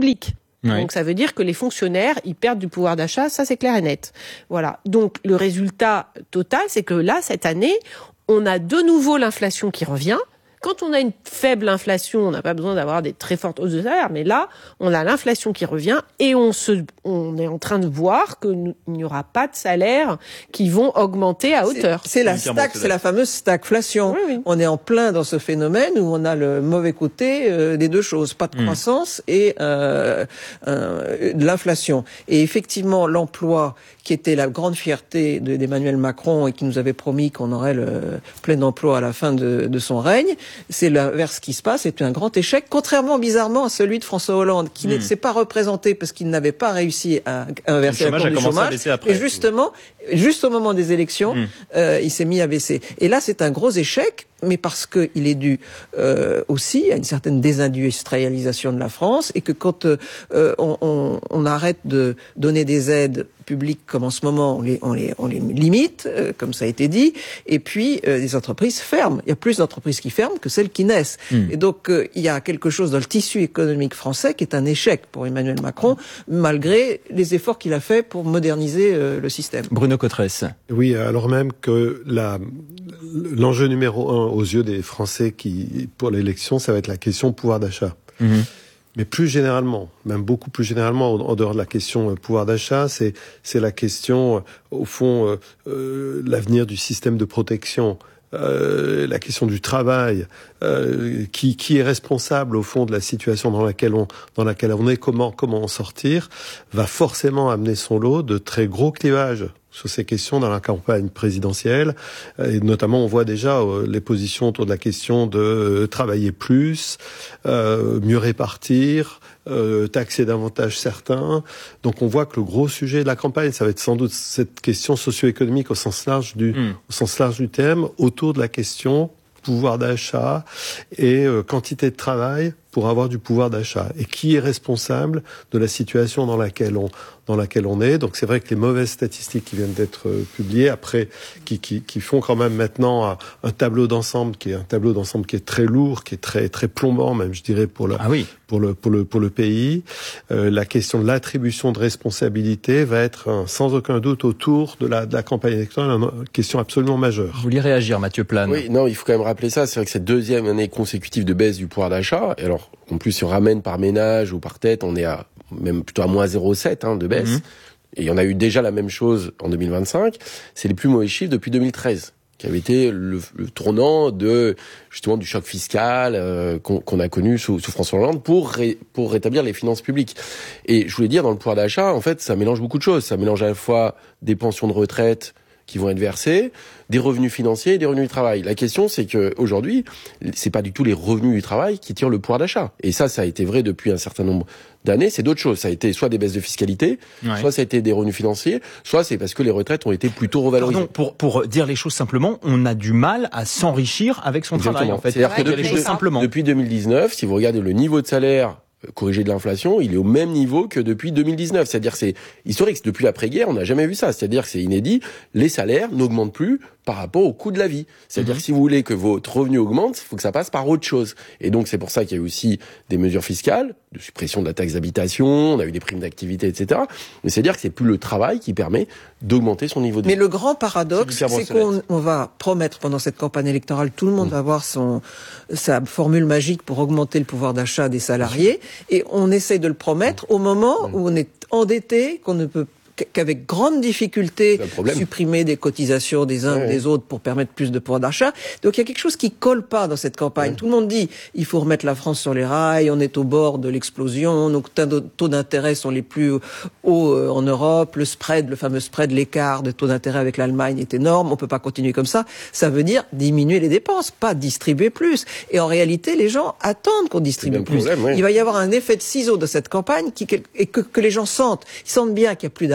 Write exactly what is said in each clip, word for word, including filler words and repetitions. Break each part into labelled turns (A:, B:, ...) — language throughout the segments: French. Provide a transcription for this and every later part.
A: public.
B: Oui.
A: Donc ça veut dire que les fonctionnaires, ils perdent du pouvoir d'achat, ça c'est clair et net. Voilà. Donc le résultat total, c'est que là, cette année, on a de nouveau l'inflation qui revient. Quand on a une faible inflation, on n'a pas besoin d'avoir des très fortes hausses de salaire, mais là, on a l'inflation qui revient et on se, on est en train de voir qu'il n'y aura pas de salaires qui vont augmenter à hauteur.
C: C'est, c'est la stack, c'est la fameuse stagflation.
A: Oui, oui.
C: On est en plein dans ce phénomène où on a le mauvais côté euh, des deux choses, pas de mmh. croissance et euh, euh, de l'inflation. Et effectivement, l'emploi, qui était la grande fierté de, d'Emmanuel Macron et qui nous avait promis qu'on aurait le plein emploi à la fin de, de son règne, c'est l'inverse qui se passe, c'est un grand échec, contrairement bizarrement à celui de François Hollande, qui mmh. ne s'est pas représenté parce qu'il n'avait pas réussi à inverser la courbe du chômage.
B: Après,
C: et justement, juste au moment des élections, mmh. euh, il s'est mis à baisser. Et là, c'est un gros échec, mais parce qu'il est dû euh, aussi à une certaine désindustrialisation de la France, et que quand euh, on, on, on arrête de donner des aides publiques comme en ce moment, on les, on les, on les limite, euh, comme ça a été dit, et puis euh, les entreprises ferment. Il y a plus d'entreprises qui ferment que celles qui naissent. Mmh. Et donc, euh, il y a quelque chose dans le tissu économique français qui est un échec pour Emmanuel Macron, malgré les efforts qu'il a fait pour moderniser euh, le système.
B: Bruno Cotresse.
D: Oui, alors même que la, l'enjeu numéro un aux yeux des Français qui, pour l'élection, ça va être la question pouvoir d'achat. Mmh. Mais plus généralement, même beaucoup plus généralement, en dehors de la question euh, pouvoir d'achat, c'est c'est la question, euh, au fond, euh, euh, l'avenir du système de protection, euh, la question du travail, euh, qui qui est responsable au fond de la situation dans laquelle on dans laquelle on est, comment comment en sortir, va forcément amener son lot de très gros clivages sur ces questions dans la campagne présidentielle. Et notamment, on voit déjà euh, les positions autour de la question de euh, travailler plus, euh, mieux répartir, euh, taxer davantage certains. Donc on voit que le gros sujet de la campagne, ça va être sans doute cette question socio-économique au sens large du, mmh. au sens large du thème, autour de la question pouvoir d'achat et euh, quantité de travail pour avoir du pouvoir d'achat. Et qui est responsable de la situation dans laquelle on dans laquelle on est. Donc c'est vrai que les mauvaises statistiques qui viennent d'être euh, publiées, après, qui, qui, qui font quand même maintenant un, un tableau d'ensemble qui est un tableau d'ensemble qui est très lourd, qui est très très plombant même, je dirais, pour le
B: ah oui.
D: pour le pour le pour le pays. Euh, la question de l'attribution de responsabilité va être un, sans aucun doute autour de la de la campagne électorale une question absolument majeure.
B: Vous voulez réagir, Mathieu Plane?
E: Oui, non, il faut quand même rappeler ça. C'est vrai que cette deuxième année consécutive de baisse du pouvoir d'achat, et alors en plus si on ramène par ménage ou par tête, on est à même plutôt à moins zéro virgule sept hein, de baisse. Mmh. Et il y en a eu déjà la même chose en deux mille vingt-cinq. C'est les plus mauvais chiffres depuis deux mille treize, qui avait été le, le tournant de justement du choc fiscal euh, qu'on, qu'on a connu sous, sous François Hollande pour ré, pour rétablir les finances publiques. Et je voulais dire, dans le pouvoir d'achat, en fait, ça mélange beaucoup de choses. Ça mélange à la fois des pensions de retraite qui vont être versées, des revenus financiers et des revenus du travail. La question, c'est que aujourd'hui, c'est pas du tout les revenus du travail qui tirent le pouvoir d'achat. Et ça, ça a été vrai depuis un certain nombre d'années. C'est d'autres choses. Ça a été soit des baisses de fiscalité, ouais. soit ça a été des revenus financiers, soit c'est parce que les retraites ont été plutôt revalorisées.
B: Pardon, pour pour dire les choses simplement, on a du mal à s'enrichir avec son
E: Exactement.
B: travail. En fait,
E: c'est-à-dire que
B: dire les choses simplement.
E: Depuis deux mille dix-neuf, si vous regardez le niveau de salaire corrigé de l'inflation, il est au même niveau que depuis deux mille dix-neuf. C'est-à-dire que c'est historique. Depuis l'après-guerre, on n'a jamais vu ça. C'est-à-dire que c'est inédit. Les salaires n'augmentent plus par rapport au coût de la vie. C'est-à-dire mmh. que si vous voulez que votre revenu augmente, il faut que ça passe par autre chose. Et donc, c'est pour ça qu'il y a eu aussi des mesures fiscales, de suppression de la taxe d'habitation, on a eu des primes d'activité, et cetera. Mais c'est-à-dire que c'est plus le travail qui permet d'augmenter son niveau de vie.
C: Mais le grand paradoxe, c'est, c'est qu'on on va promettre pendant cette campagne électorale, tout le monde mmh. va avoir son, sa formule magique pour augmenter le pouvoir d'achat des salariés. Et on essaie de le promettre au moment où on est endetté, qu'on ne peut qu'avec grande difficulté supprimer des cotisations des uns ou ouais, des autres pour permettre plus de pouvoir d'achat. Donc il y a quelque chose qui colle pas dans cette campagne. Ouais. Tout le monde dit il faut remettre la France sur les rails, on est au bord de l'explosion, nos taux d'intérêt sont les plus hauts en Europe, le spread, le fameux spread, l'écart de taux d'intérêt avec l'Allemagne est énorme, on peut pas continuer comme ça. Ça veut dire diminuer les dépenses, pas distribuer plus. Et en réalité, les gens attendent qu'on distribue plus. Problème, ouais. Il va y avoir un effet de ciseau de cette campagne qui, et que, que les gens sentent. Ils sentent bien qu'il y a plus d'argent.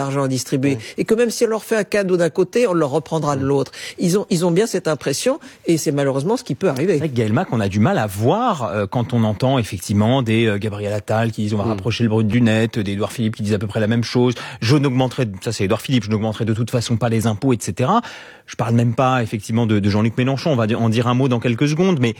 C: l'argent à distribuer, oui. et que même si on leur fait un cadeau d'un côté, on leur reprendra de l'autre. Ils ont, ils ont bien cette impression, et c'est malheureusement ce qui peut arriver.
B: Avec Gaël Mac, on a du mal à voir euh, quand on entend effectivement des euh, Gabriel Attal qui disent on va mmh. rapprocher le brut du net, des Édouard Philippe qui disent à peu près la même chose. Je n'augmenterai, ça c'est Édouard Philippe, je n'augmenterai de toute façon pas les impôts, et cetera. Je parle même pas effectivement de, de Jean-Luc Mélenchon, on va en dire un mot dans quelques secondes, mais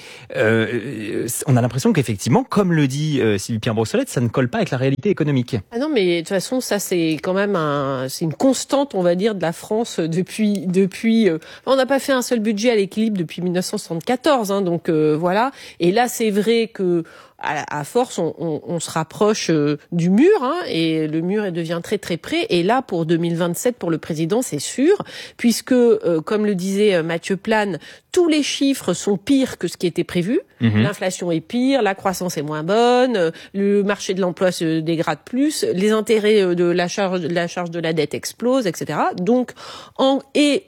B: euh, on a l'impression qu'effectivement, comme le dit euh, Sylvie Pierre Brossolette, ça ne colle pas avec la réalité économique.
A: Ah non, mais de toute façon, ça c'est quand même un, c'est une constante, on va dire, de la France depuis, depuis. Euh, on n'a pas fait un seul budget à l'équilibre depuis mille neuf cent soixante-quatorze, hein, donc euh, voilà. Et là, c'est vrai que à, à force, on, on, on se rapproche euh, du mur, hein, et le mur devient très très près. Et là, pour deux mille vingt-sept, pour le président, c'est sûr, puisque, euh, comme le disait Mathieu Plane, tous les chiffres sont pires que ce qui était prévu. Mmh. L'inflation est pire, la croissance est moins bonne, le marché de l'emploi se dégrade plus, les intérêts de la charge, de la charge de la dette explosent, et cetera. Donc, en et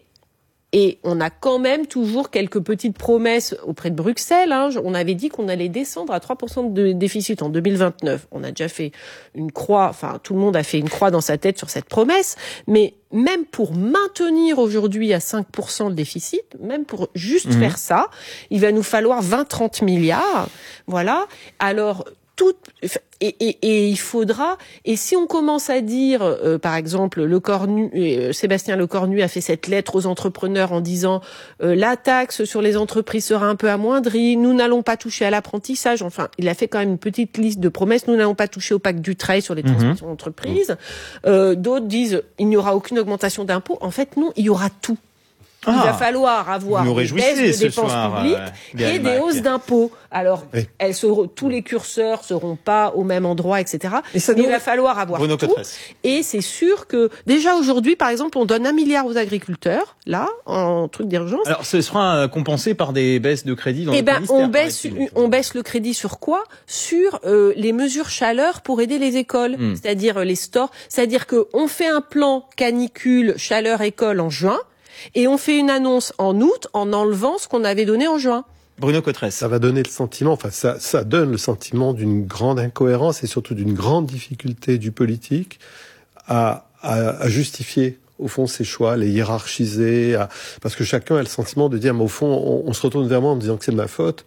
A: Et on a quand même toujours quelques petites promesses auprès de Bruxelles. Hein. On avait dit qu'on allait descendre à trois pour cent de déficit en deux mille vingt-neuf. On a déjà fait une croix, enfin tout le monde a fait une croix dans sa tête sur cette promesse. Mais même pour maintenir aujourd'hui à cinq pour cent le déficit, même pour juste mmh. faire ça, il va nous falloir vingt à trente milliards. Voilà. Alors, tout... Et, et, et il faudra, et si on commence à dire, euh, par exemple, Lecornu, euh, Sébastien Lecornu a fait cette lettre aux entrepreneurs en disant euh, la taxe sur les entreprises sera un peu amoindrie, nous n'allons pas toucher à l'apprentissage, enfin, il a fait quand même une petite liste de promesses, nous n'allons pas toucher au pacte Dutreil sur les transmissions mmh. d'entreprises. Euh, d'autres disent il n'y aura aucune augmentation d'impôts. En fait, non, il y aura tout. Il ah, va falloir avoir des baisses de dépenses soir, publiques euh, et des Mac. hausses d'impôts. Alors, oui. elles seront, tous les curseurs seront pas au même endroit, et cetera. Et ça mais il va falloir avoir Bruno tout. Cotresse. Et c'est sûr que déjà aujourd'hui, par exemple, on donne un milliard aux agriculteurs, là, en truc d'urgence.
B: Alors, ce sera compensé par des baisses de crédit dans eh le ben, ministère.
A: On baisse, on baisse le crédit sur quoi ? Sur euh, les mesures chaleur pour aider les écoles, hmm. c'est-à-dire les stores. C'est-à-dire que on fait un plan canicule chaleur école en juin. Et on fait une annonce en août en enlevant ce qu'on avait donné en juin.
B: Bruno Cotresse.
D: Ça va donner le sentiment, enfin ça, ça donne le sentiment d'une grande incohérence et surtout d'une grande difficulté du politique à, à, à justifier au fond ses choix, les hiérarchiser, à, parce que chacun a le sentiment de dire mais au fond on, on se retourne vers moi en me disant que c'est de ma faute.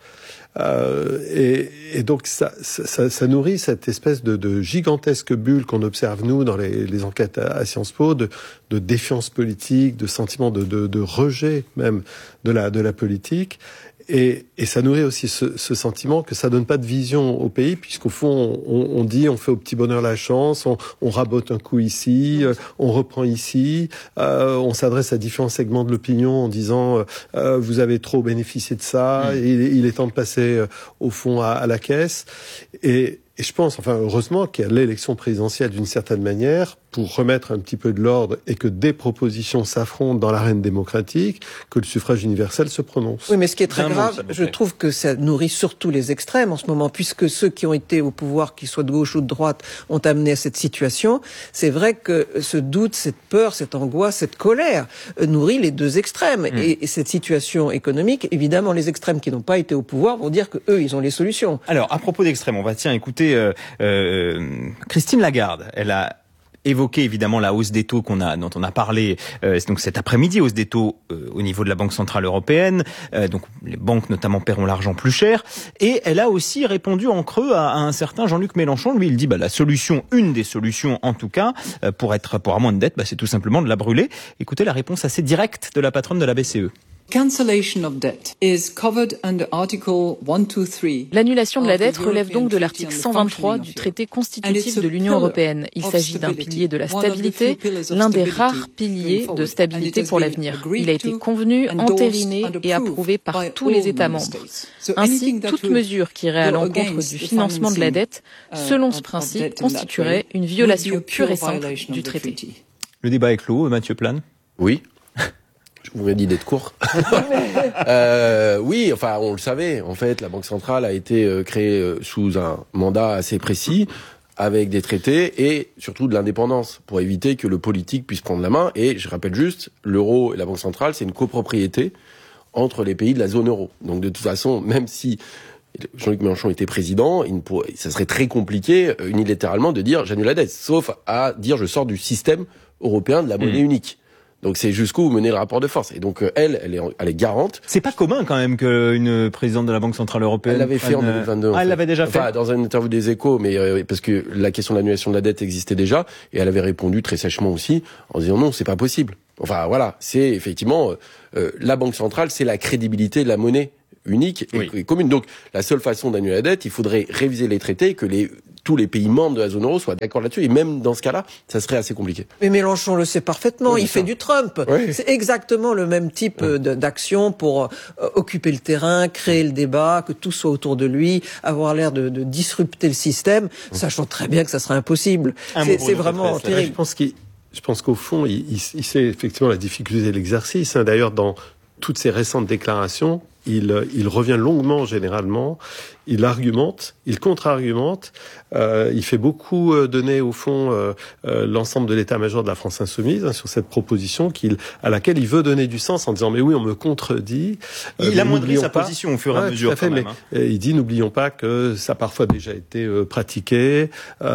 D: Euh, et, et donc ça, ça, ça nourrit cette espèce de, de gigantesque bulle qu'on observe nous dans les, les enquêtes à, à Sciences Po, de, de défiance politique, de sentiment de, de, de rejet même de la, de la politique. Et, et ça nourrit aussi ce, ce sentiment que ça donne pas de vision au pays, puisqu'au fond, on, on dit, on fait au petit bonheur la chance, on, on rabote un coup ici, euh, on reprend ici, euh, on s'adresse à différents segments de l'opinion en disant, euh, vous avez trop bénéficié de ça, mmh. il, il est temps de passer euh, au fond à, à la caisse. Et, et je pense, enfin, heureusement qu'il y a l'élection présidentielle d'une certaine manière pour remettre un petit peu de l'ordre et que des propositions s'affrontent dans l'arène démocratique, que le suffrage universel se prononce.
C: Oui, mais ce qui est très grave, je trouve que ça nourrit surtout les extrêmes en ce moment, puisque ceux qui ont été au pouvoir, qu'ils soient de gauche ou de droite, ont amené à cette situation. C'est vrai que ce doute, cette peur, cette angoisse, cette colère nourrit les deux extrêmes. Mmh. Et, et cette situation économique, évidemment, les extrêmes qui n'ont pas été au pouvoir vont dire que eux, ils ont les solutions.
B: Alors, à propos d'extrêmes, on va tiens écouter euh, euh, Christine Lagarde. Elle a évoquer évidemment la hausse des taux qu'on a, dont on a parlé euh, donc cet après-midi, hausse des taux euh, au niveau de la Banque Centrale Européenne. Euh, donc les banques notamment paieront l'argent plus cher. Et elle a aussi répondu en creux à, à un certain Jean-Luc Mélenchon. Lui, il dit bah la solution, une des solutions en tout cas, euh, pour être pour avoir moins de dette, bah, c'est tout simplement de la brûler. Écoutez la réponse assez directe de la patronne de la B C E.
F: L'annulation de la dette relève donc de l'article cent vingt-trois du traité constitutif de l'Union européenne. Il s'agit d'un pilier de la stabilité, l'un des rares piliers de stabilité pour l'avenir. Il a été convenu, entériné et approuvé par tous les États membres. Ainsi, toute mesure qui irait à l'encontre du financement de la dette, selon ce principe, constituerait une violation pure et simple du traité.
B: Le débat est clos, Mathieu Plane.
E: Oui. Je vous ai dit d'être court. euh, oui, enfin, on le savait. En fait, la Banque centrale a été euh, créée euh, sous un mandat assez précis, avec des traités et surtout de l'indépendance, pour éviter que le politique puisse prendre la main. Et je rappelle juste, l'euro et la Banque centrale, c'est une copropriété entre les pays de la zone euro. Donc de toute façon, même si Jean-Luc Mélenchon était président, il ne pourrait, ça serait très compliqué unilatéralement de dire j'annule la dette, sauf à dire je sors du système européen de la monnaie mmh. unique. Donc c'est jusqu'où vous menez le rapport de force. Et donc euh, elle, elle est, elle est garante.
B: C'est pas commun quand même qu'une présidente de la Banque Centrale Européenne.
E: Elle l'avait fait en deux mille vingt-deux.
B: Ah, elle l'avait déjà fait.
E: Enfin, dans une interview des Échos, mais euh, parce que la question de l'annulation de la dette existait déjà, et elle avait répondu très sèchement aussi en disant non, c'est pas possible. Enfin voilà, c'est effectivement euh, la Banque Centrale, c'est la crédibilité de la monnaie unique et, oui. et commune. Donc la seule façon d'annuler la dette, il faudrait réviser les traités et que les tous les pays membres de la zone euro soient d'accord là-dessus. Et même dans ce cas-là, ça serait assez compliqué.
C: Mais Mélenchon le sait parfaitement. Oui, il fait ça. Du Trump. Oui. C'est exactement le même type oui. d'action pour euh, occuper le terrain, créer le débat, que tout soit autour de lui, avoir l'air de, de disrupter le système, oui. sachant très bien que ça serait impossible. C'est, c'est vraiment presse, terrible.
D: Je pense qu'il, je pense qu'au fond, il, il, il sait effectivement la difficulté de l'exercice. Hein. D'ailleurs, dans toutes ses récentes déclarations, il, il revient longuement, généralement. Il argumente, il contre-argumente, euh, il fait beaucoup euh, donner au fond euh, euh, l'ensemble de l'état-major de la France insoumise hein, sur cette proposition qu'il, à laquelle il veut donner du sens en disant mais oui on me contredit.
B: Euh, il amoindrit sa pas. position au fur et ouais, à mesure.
D: Tout à fait,
B: quand même,
D: mais
B: hein.
D: il dit n'oublions pas que ça a parfois déjà été euh, pratiqué,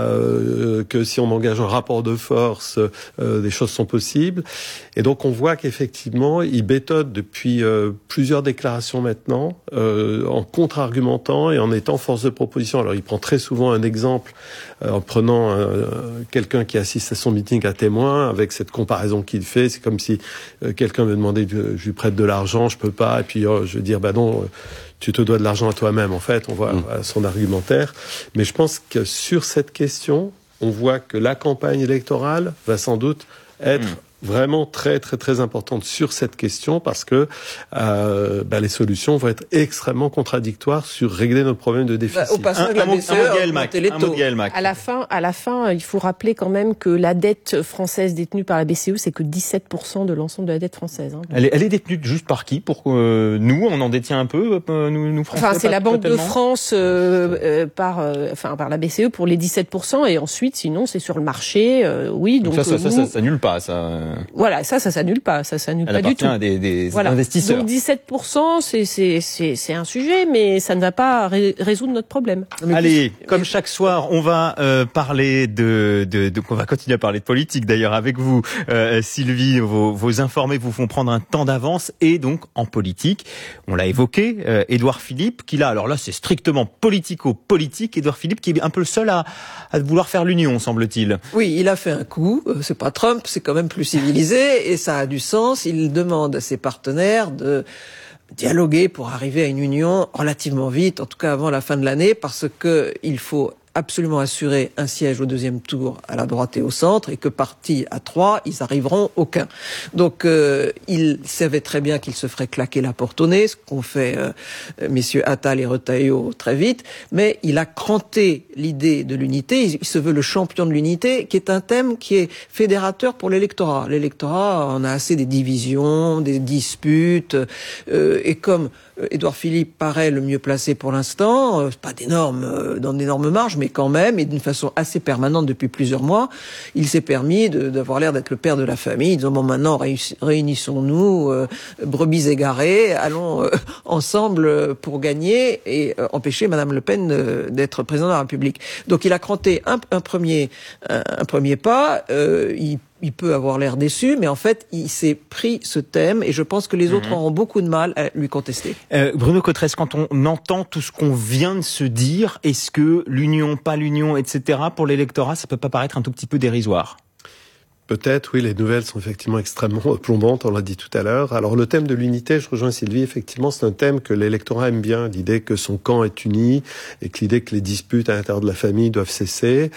D: euh, que si on engage un rapport de force, euh, des choses sont possibles. Et donc on voit qu'effectivement il bétonne depuis euh, plusieurs déclarations maintenant euh, en contre-argumentant et en étant force de proposition. Alors il prend très souvent un exemple euh, en prenant euh, quelqu'un qui assiste à son meeting à témoin avec cette comparaison qu'il fait. C'est comme si euh, quelqu'un me demandait que je lui prête de l'argent, je peux pas, et puis euh, je veux dire bah non, euh, tu te dois de l'argent à toi-même. En fait, on voit mmh. euh, son argumentaire. Mais je pense que sur cette question, on voit que la campagne électorale va sans doute être mmh. vraiment très très très importante sur cette question parce que euh, bah, les solutions vont être extrêmement contradictoires sur régler nos problèmes de déficit.
C: Bah, au passage, un, la B C E a augmenté les taux.
A: À la fin, à la fin, il faut rappeler quand même que la dette française détenue par la B C E, c'est que dix-sept pour cent de l'ensemble de la dette française. Hein.
B: Elle, est, elle est détenue juste par qui? Pour euh, nous, on en détient un peu, euh, nous, nous Français.
A: Enfin, c'est la Banque de France euh, euh, par, euh, enfin par la B C E pour les dix-sept pour cent et ensuite, sinon, c'est sur le marché. Euh, oui, donc,
B: donc ça,
A: euh,
B: ça,
A: nous,
B: ça, ça s'annule pas, ça.
A: Voilà, ça, ça s'annule pas, ça s'annule
B: Elle
A: pas du tout.
B: Elle appartient à des, des
A: voilà.
B: investisseurs.
A: Donc dix-sept pour cent, c'est c'est c'est c'est un sujet, mais ça ne va pas ré- résoudre notre problème.
B: Mais Allez, plus, comme mais... chaque soir, on va euh, parler de, de, de, on va continuer à parler de politique. D'ailleurs, avec vous, euh, Sylvie, vos, vos informés vous font prendre un temps d'avance et donc en politique, on l'a évoqué, euh, Édouard Philippe, qui là, alors là, c'est strictement politico-politique. Édouard Philippe, qui est un peu le seul à, à vouloir faire l'union, semble-t-il.
C: Oui, il a fait un coup. Euh, c'est pas Trump, c'est quand même plus civilisé. Et ça a du sens. Il demande à ses partenaires de dialoguer pour arriver à une union relativement vite, en tout cas avant la fin de l'année, parce que il faut absolument assurer un siège au deuxième tour à la droite et au centre, et que partis à trois, ils arriveront aucun. Donc, euh, il savait très bien qu'il se ferait claquer la porte au nez, ce qu'ont fait euh, messieurs Attal et Retailleau très vite, mais il a cranté l'idée de l'unité, il, il se veut le champion de l'unité, qui est un thème qui est fédérateur pour l'électorat. L'électorat, on a assez des divisions, des disputes, euh, et comme Édouard Philippe paraît le mieux placé pour l'instant, euh, pas d'énormes, euh, dans d'énormes marges, mais quand même, et d'une façon assez permanente depuis plusieurs mois, il s'est permis de, d'avoir l'air d'être le père de la famille, disant bon maintenant réunissons-nous, euh, brebis égarées, allons euh, ensemble pour gagner et euh, empêcher Madame Le Pen euh, d'être présidente de la République. Donc il a cranté un, un premier, un, un premier pas. Euh, il Il peut avoir l'air déçu, mais en fait, il s'est pris ce thème et je pense que les autres mmh. auront beaucoup de mal à lui contester.
B: Euh, Bruno Cotresse, quand on entend tout ce qu'on vient de se dire, est-ce que l'union, pas l'union, et cetera, pour l'électorat, ça peut pas paraître un tout petit peu dérisoire ?
D: Peut-être, oui, les nouvelles sont effectivement extrêmement plombantes, on l'a dit tout à l'heure. Alors le thème de l'unité, je rejoins Sylvie, effectivement, c'est un thème que l'électorat aime bien, l'idée que son camp est uni et que l'idée que les disputes à l'intérieur de la famille doivent cesser.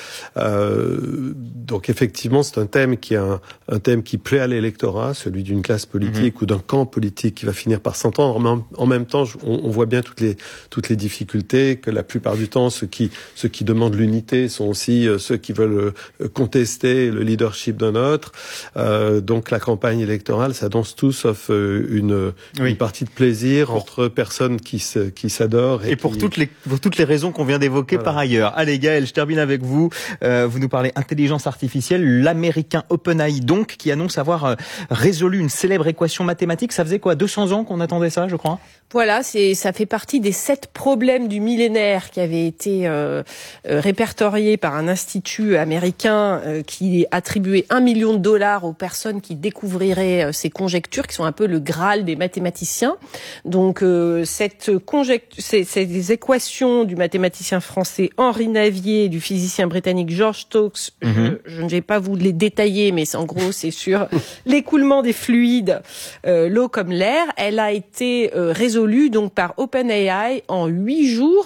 D: Euh, donc effectivement, c'est un thème qui est un, un thème qui plaît à l'électorat, celui d'une classe politique mmh. ou d'un camp politique qui va finir par s'entendre. Mais en, en même temps, on, on voit bien toutes les toutes les difficultés, que la plupart du temps, ceux qui ceux qui demandent l'unité sont aussi ceux qui veulent contester le leadership d'un autre. Euh, donc la campagne électorale, ça danse tout sauf euh, une, oui. une partie de plaisir pour... entre personnes qui, se, qui s'adorent.
B: Et, et pour,
D: qui...
B: toutes les, pour toutes les raisons qu'on vient d'évoquer voilà. par ailleurs. Allez Gaël, je termine avec vous. Euh, vous nous parlez intelligence artificielle. L'américain OpenAI, donc, qui annonce avoir euh, résolu une célèbre équation mathématique. Ça faisait quoi, deux cents ans qu'on attendait ça, je crois ?
A: Voilà, c'est, ça fait partie des sept problèmes du millénaire qui avaient été euh, euh, répertoriés par un institut américain euh, qui attribuait un million de dollars aux personnes qui découvriraient ces conjectures, qui sont un peu le Graal des mathématiciens. Donc euh, cette conjecture, ces, ces équations du mathématicien français Henri Navier et du physicien britannique George Stokes, mm-hmm. je, je ne vais pas vous les détailler, mais c'est, en gros c'est sur l'écoulement des fluides, euh, l'eau comme l'air. Elle a été euh, résolue donc par OpenAI en huit jours.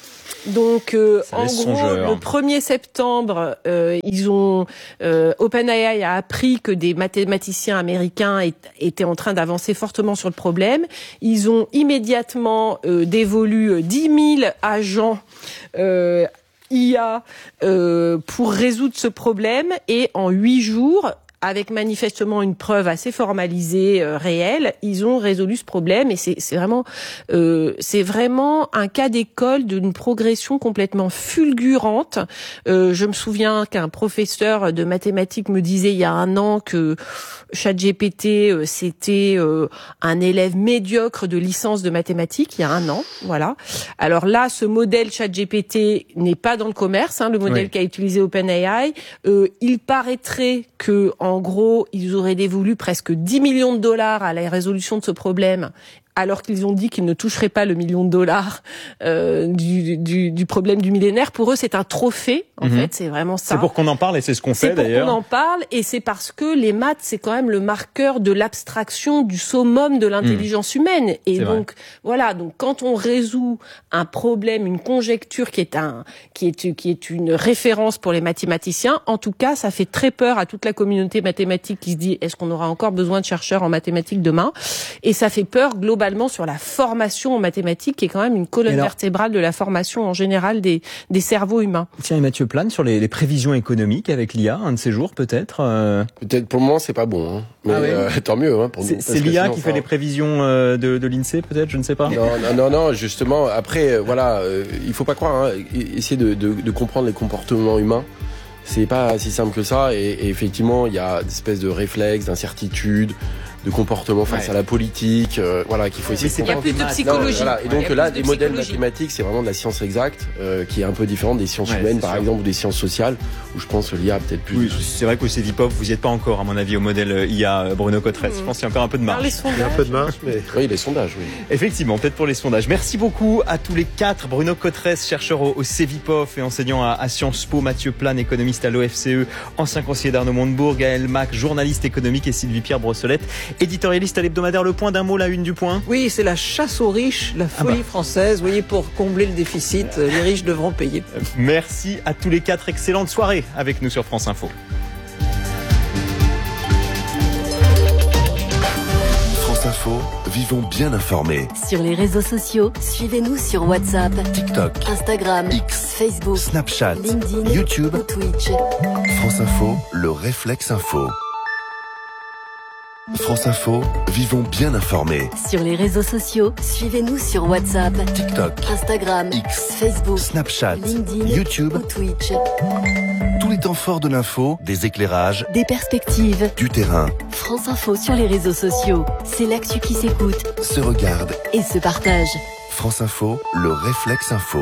A: Donc, euh, en gros, songeur. Le premier septembre, euh, ils ont euh, OpenAI a appris que des mathématiciens américains est, étaient en train d'avancer fortement sur le problème. Ils ont immédiatement euh, dévolu dix mille agents euh, I A euh, pour résoudre ce problème, et en huit jours, avec manifestement une preuve assez formalisée, euh, réelle, ils ont résolu ce problème, et c'est, c'est vraiment, euh, c'est vraiment un cas d'école d'une progression complètement fulgurante. Euh, je me souviens qu'un professeur de mathématiques me disait il y a un an que ChatGPT euh, c'était euh, un élève médiocre de licence de mathématiques il y a un an, voilà. Alors là, ce modèle ChatGPT n'est pas dans le commerce, hein, le modèle oui. qu'a utilisé OpenAI. Euh, il paraîtrait que en En gros, ils auraient dévolu presque dix millions de dollars à la résolution de ce problème, alors qu'ils ont dit qu'ils ne toucheraient pas le million de dollars euh, du, du, du problème du millénaire. Pour eux, c'est un trophée, en mmh. fait, c'est vraiment ça.
B: C'est pour qu'on en parle, et c'est ce qu'on
A: c'est
B: fait d'ailleurs.
A: C'est pour qu'on en parle, et c'est parce que les maths, c'est quand même le marqueur de l'abstraction, du summum de l'intelligence mmh. humaine. Et c'est donc, vrai. voilà, donc quand on résout un problème, une conjecture qui est un, qui est, qui est une référence pour les mathématiciens, en tout cas, ça fait très peur à toute la communauté mathématique qui se dit, est-ce qu'on aura encore besoin de chercheurs en mathématiques demain? Et ça fait peur globalement sur la formation en mathématiques, qui est quand même une colonne alors, vertébrale de la formation en général des, des cerveaux humains.
B: Tiens, et Mathieu Plane, sur les, les prévisions économiques avec l'I A, un de ces jours peut-être euh...
E: Peut-être pour le moment, c'est pas bon. Hein. Mais ah ouais. euh, tant mieux. Hein, pour
B: c'est
E: nous,
B: c'est l'I A qui fait les prévisions euh, de, de l'INSEE, peut-être, je ne sais pas.
E: Non, non, non, non justement, après, euh, voilà, euh, il faut pas croire, hein, essayer de, de, de comprendre les comportements humains. C'est pas si simple que ça, et, et effectivement, il y a des espèces de réflexes, d'incertitudes, de comportement face ouais. à la politique, euh, voilà, qu'il faut essayer de comprendre.
A: Il y a plus de psychologie.
E: Non, voilà. Et donc ouais, là, les modèles mathématiques, c'est vraiment de la science exacte, euh, qui est un peu différente des sciences ouais, humaines, par sûr. exemple, ou des sciences sociales, où je pense que l'I A a peut-être plus.
B: Oui, c'est vrai qu'au Cevipop, vous n'y êtes pas encore, à mon avis, au modèle I A Bruno Cotresse. Mmh. Je pense qu'il y a encore un peu de marge.
D: Il y a un peu de marge, mais.
E: Oui, les sondages, oui.
B: Effectivement, peut-être pour les sondages. Merci beaucoup à tous les quatre. Bruno Cotresse, chercheur au, au Cevipop et enseignant à, à Sciences Po, Mathieu Plane, économiste à l'O F C E, ancien conseiller d'Arnaud Montebourg, Gaël Mac, journaliste économique, et Sylvie-Pierre Brossolette, éditorialiste à l'hebdomadaire Le Point. D'un mot, la une du Point.
C: Oui, c'est la chasse aux riches, la folie ah bah. française. Vous voyez, pour combler le déficit, les riches devront payer.
B: Merci à tous les quatre. Excellente soirée avec nous sur France Info.
G: France Info, vivons bien informés.
H: Sur les réseaux sociaux, suivez-nous sur WhatsApp,
G: TikTok,
H: Instagram,
G: X,
H: Facebook,
G: Snapchat,
H: LinkedIn,
G: YouTube
H: ou Twitch.
G: France Info, le réflexe info. France Info, vivons bien informés.
H: Sur les réseaux sociaux, suivez-nous sur WhatsApp,
G: TikTok,
H: Instagram,
G: X,
H: Facebook,
G: Snapchat,
H: LinkedIn,
G: YouTube
H: ou Twitch.
G: Tous les temps forts de l'info, des éclairages,
H: des perspectives,
G: du terrain.
H: France Info sur les réseaux sociaux, c'est l'actu qui s'écoute,
G: se regarde
H: et se partage.
G: France Info, le réflexe info.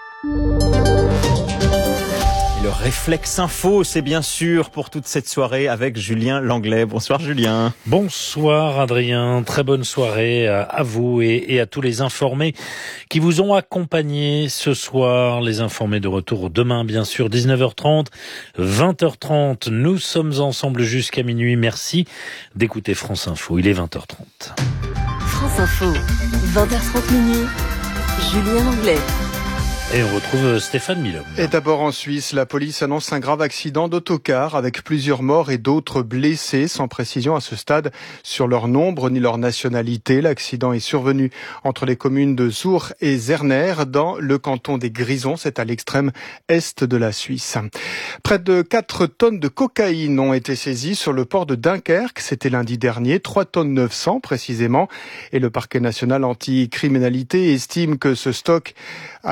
B: Le réflexe info, c'est bien sûr pour toute cette soirée avec Julien Langlais. Bonsoir Julien.
I: Bonsoir Adrien, très bonne soirée à vous et, et à tous les informés qui vous ont accompagné ce soir. Les informés de retour demain, bien sûr, dix-neuf heures trente, vingt heures trente. Nous sommes ensemble jusqu'à minuit. Merci d'écouter France Info. Il est vingt heures trente.
H: France Info, vingt heures trente minutes. Julien Langlais.
I: Et on retrouve Stéphane Milhomme.
J: Et d'abord en Suisse, la police annonce un grave accident d'autocar avec plusieurs morts et d'autres blessés, sans précision à ce stade sur leur nombre ni leur nationalité. L'accident est survenu entre les communes de Zour et Zerner dans le canton des Grisons, c'est à l'extrême est de la Suisse. Près de quatre tonnes de cocaïne ont été saisies sur le port de Dunkerque, c'était lundi dernier, trois tonnes neuf cents précisément, et le parquet national anti-criminalité estime que ce stock a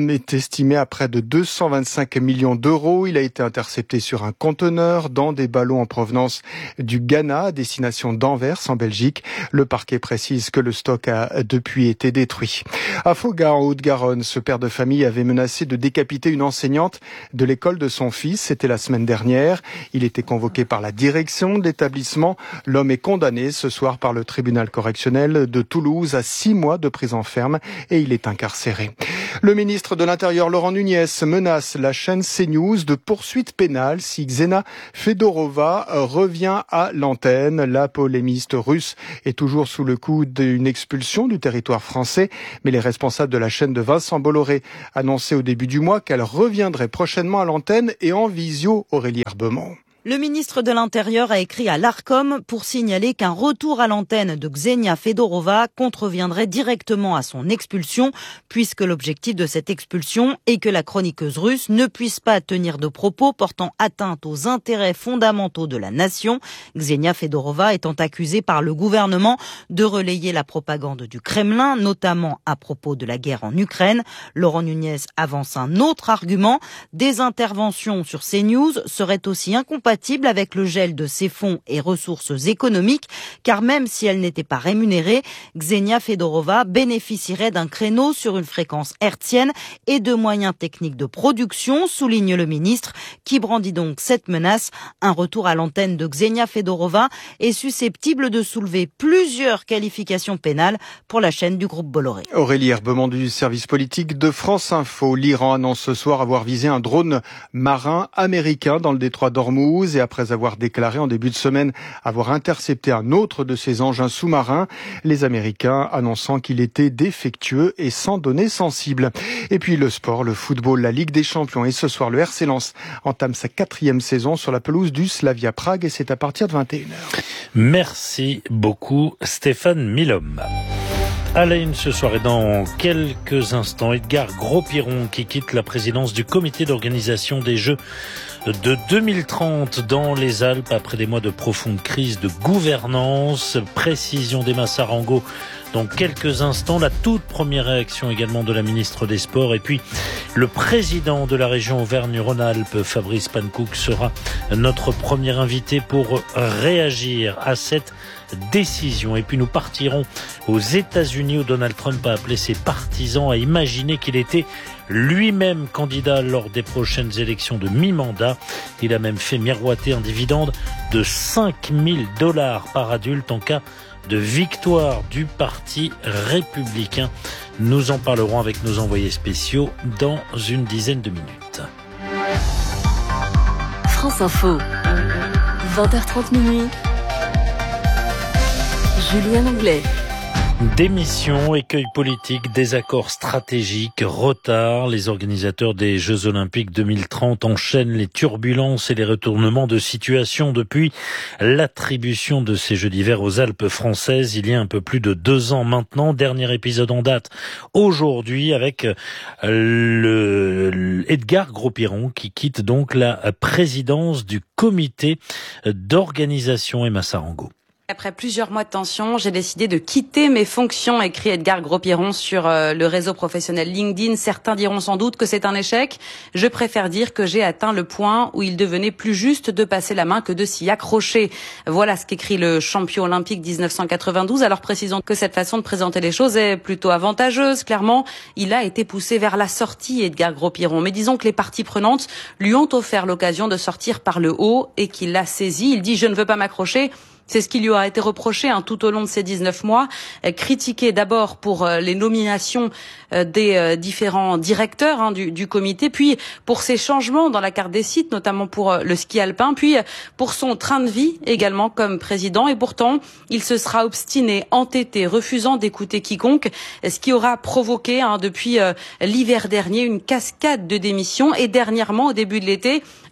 J: est estimé à près de deux cent vingt-cinq millions d'euros. Il a été intercepté sur un conteneur dans des ballons en provenance du Ghana, à destination d'Anvers, en Belgique. Le parquet précise que le stock a depuis été détruit. À Foga, en Haute-Garonne, ce père de famille avait menacé de décapiter une enseignante de l'école de son fils. C'était la semaine dernière. Il était convoqué par la direction de l'établissement. L'homme est condamné ce soir par le tribunal correctionnel de Toulouse à six mois de prison ferme et il est incarcéré. Le ministre de l'Intérieur, Laurent Nunez, menace la chaîne CNews de poursuites pénales si Ksenia Fedorova revient à l'antenne. La polémiste russe est toujours sous le coup d'une expulsion du territoire français, mais les responsables de la chaîne de Vincent Bolloré annonçaient au début du mois qu'elle reviendrait prochainement à l'antenne et en visio. Aurélie Herbemont.
K: Le ministre de l'Intérieur a écrit à l'Arcom pour signaler qu'un retour à l'antenne de Ksenia Fedorova contreviendrait directement à son expulsion, puisque l'objectif de cette expulsion est que la chroniqueuse russe ne puisse pas tenir de propos portant atteinte aux intérêts fondamentaux de la nation. Ksenia Fedorova étant accusée par le gouvernement de relayer la propagande du Kremlin, notamment à propos de la guerre en Ukraine. Laurent Nunez avance un autre argument. Des interventions sur CNews seraient aussi incompatibles avec le gel de ses fonds et ressources économiques, car même si elle n'était pas rémunérée, Ksenia Fedorova bénéficierait d'un créneau sur une fréquence hertzienne et de moyens techniques de production, souligne le ministre, qui brandit donc cette menace. Un retour à l'antenne de Ksenia Fedorova est susceptible de soulever plusieurs qualifications pénales pour la chaîne du groupe Bolloré.
J: Aurélie Herbemont du service politique de France Info. L'Iran annonce ce soir avoir visé un drone marin américain dans le détroit d'Ormuz. Et après avoir déclaré en début de semaine avoir intercepté un autre de ses engins sous-marins, les Américains annonçant qu'il était défectueux et sans données sensibles. Et puis le sport, le football, la Ligue des Champions. Et ce soir, le R C Lens entame sa quatrième saison sur la pelouse du Slavia Prague et c'est à partir de vingt et une heures.
I: Merci beaucoup Stéphane Milhomme. À la une ce soir et dans quelques instants, Edgar Gros-Piron qui quitte la présidence du comité d'organisation des Jeux de deux mille trente dans les Alpes après des mois de profonde crise de gouvernance. Précision d'Emma Sarango dans quelques instants. La toute première réaction également de la ministre des Sports. Et puis le président de la région Auvergne-Rhône-Alpes, Fabrice Pankouk, sera notre premier invité pour réagir à cette décision. Et puis nous partirons aux États-Unis où Donald Trump a appelé ses partisans à imaginer qu'il était lui-même candidat lors des prochaines élections de mi-mandat. Il a même fait miroiter un dividende de cinq mille dollars par adulte en cas de victoire du Parti républicain. Nous en parlerons avec nos envoyés spéciaux dans une dizaine de minutes.
H: France Info, vingt heures trente minuit. Julien Anglais.
I: Démission, écueil politique, désaccords stratégiques, retard. Les organisateurs des Jeux Olympiques deux mille trente enchaînent les turbulences et les retournements de situation depuis l'attribution de ces Jeux d'hiver aux Alpes françaises il y a un peu plus de deux ans maintenant. Dernier épisode en date aujourd'hui avec le Edgar Gros-Piron qui quitte donc la présidence du comité d'organisation. Emma Sarango.
L: Après plusieurs mois de tension, j'ai décidé de quitter mes fonctions, écrit Edgar Gros-Piron sur euh, le réseau professionnel LinkedIn. Certains diront sans doute que c'est un échec. Je préfère dire que j'ai atteint le point où il devenait plus juste de passer la main que de s'y accrocher. Voilà ce qu'écrit le champion olympique dix-neuf cent quatre-vingt-douze. Alors précisons que cette façon de présenter les choses est plutôt avantageuse. Clairement, il a été poussé vers la sortie, Edgar Gros-Piron. Mais disons que les parties prenantes lui ont offert l'occasion de sortir par le haut et qu'il l'a saisi. Il dit « Je ne veux pas m'accrocher ». C'est ce qui lui a été reproché hein, tout au long de ces dix-neuf mois, euh, critiqué d'abord pour euh, les nominations euh, des euh, différents directeurs hein, du, du comité, puis pour ses changements dans la carte des sites, notamment pour euh, le ski alpin, puis euh, pour son train de vie également comme président. Et pourtant, il se sera obstiné, entêté, refusant d'écouter quiconque, ce qui aura provoqué hein, depuis euh, l'hiver dernier une cascade de démissions et dernièrement, au début de l'été,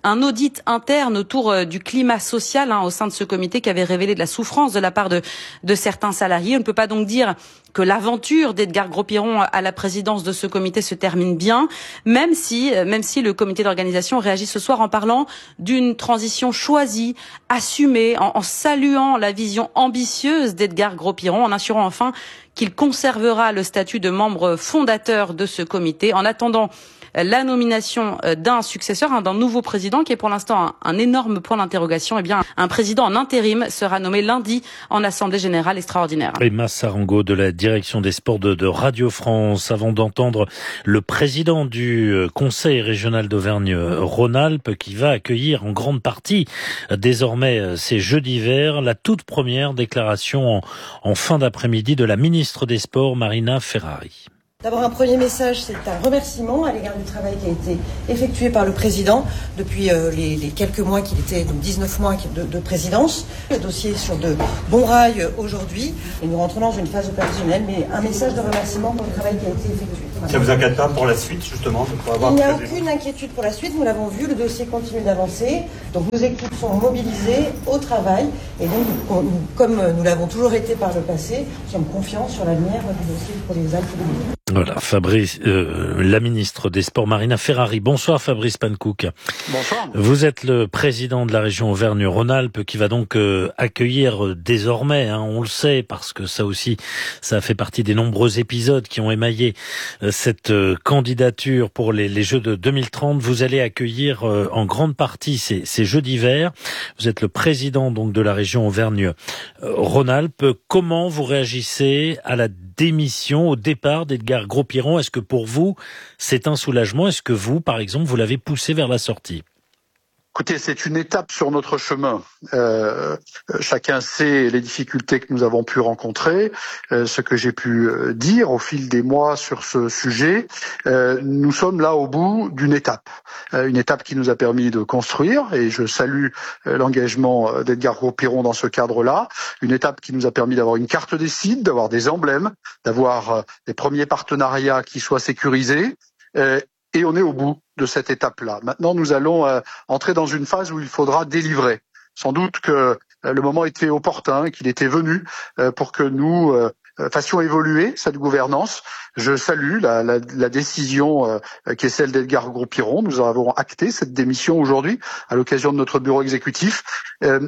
L: un audit interne autour du climat social hein, au sein de ce comité qui avait révélé de la souffrance de la part de, de certains salariés. On ne peut pas donc dire que l'aventure d'Edgar Gros-Piron à la présidence de ce comité se termine bien, même si, même si le comité d'organisation réagit ce soir en parlant d'une transition choisie, assumée, en, en saluant la vision ambitieuse d'Edgar Gros-Piron, en assurant enfin qu'il conservera le statut de membre fondateur de ce comité, en attendant la nomination d'un successeur, hein, d'un nouveau président qui est pour l'instant un, un énorme point d'interrogation. Eh bien, un président en intérim sera nommé lundi en Assemblée Générale extraordinaire.
I: Emma Sarango de la direction des sports de, de Radio France. Avant d'entendre le président du Conseil régional d'Auvergne-Rhône-Alpes qui va accueillir en grande partie désormais ces Jeux d'hiver, la toute première déclaration en, en fin d'après-midi de la ministre des Sports, Marina Ferrari.
M: D'abord, un premier message, c'est un remerciement à l'égard du travail qui a été effectué par le président depuis euh, les, les quelques mois qu'il était, donc dix-neuf mois de, de présidence. Le dossier est sur de bons rails aujourd'hui et nous rentrons dans une phase opérationnelle, mais un message de remerciement pour le travail qui a été effectué.
N: Ça vous inquiète pas pour la suite, justement pour avoir
M: Il n'y a aucune inquiétude pour la suite, nous l'avons vu, le dossier continue d'avancer. Donc nos équipes sont mobilisées au travail et donc, nous, comme nous l'avons toujours été par le passé, nous sommes confiants sur l'avenir du dossier pour les Alpes de l'Île.
I: Voilà, Fabrice, euh, la ministre des Sports, Marina Ferrari. Bonsoir Fabrice Pankouk.
O: Bonsoir.
I: Vous êtes le président de la région Auvergne-Rhône-Alpes qui va donc euh, accueillir euh, désormais, hein, on le sait, parce que ça aussi, ça fait partie des nombreux épisodes qui ont émaillé euh, cette euh, candidature pour les, les Jeux de deux mille trente. Vous allez accueillir euh, en grande partie ces, ces Jeux d'hiver. Vous êtes le président donc de la région Auvergne-Rhône-Alpes. Comment vous réagissez à la démission, au départ d'Edgar Gros-Piron? Est-ce que pour vous, c'est un soulagement? Est-ce que vous, par exemple, vous l'avez poussé vers la sortie?
O: Écoutez, c'est une étape sur notre chemin. Euh, chacun sait les difficultés que nous avons pu rencontrer, euh, ce que j'ai pu dire au fil des mois sur ce sujet. Euh, nous sommes là au bout d'une étape, euh, une étape qui nous a permis de construire, et je salue euh, l'engagement d'Edgar Gros-Piron dans ce cadre-là, une étape qui nous a permis d'avoir une carte des sites, d'avoir des emblèmes, d'avoir euh, des premiers partenariats qui soient sécurisés, euh, et on est au bout de cette étape-là. Maintenant, nous allons euh, entrer dans une phase où il faudra délivrer. Sans doute que euh, le moment était opportun, qu'il était venu euh, pour que nous euh, fassions évoluer cette gouvernance. Je salue la, la, la décision euh, qui est celle d'Edgar Gros-Piron. Nous avons acté cette démission aujourd'hui à l'occasion de notre bureau exécutif. Euh,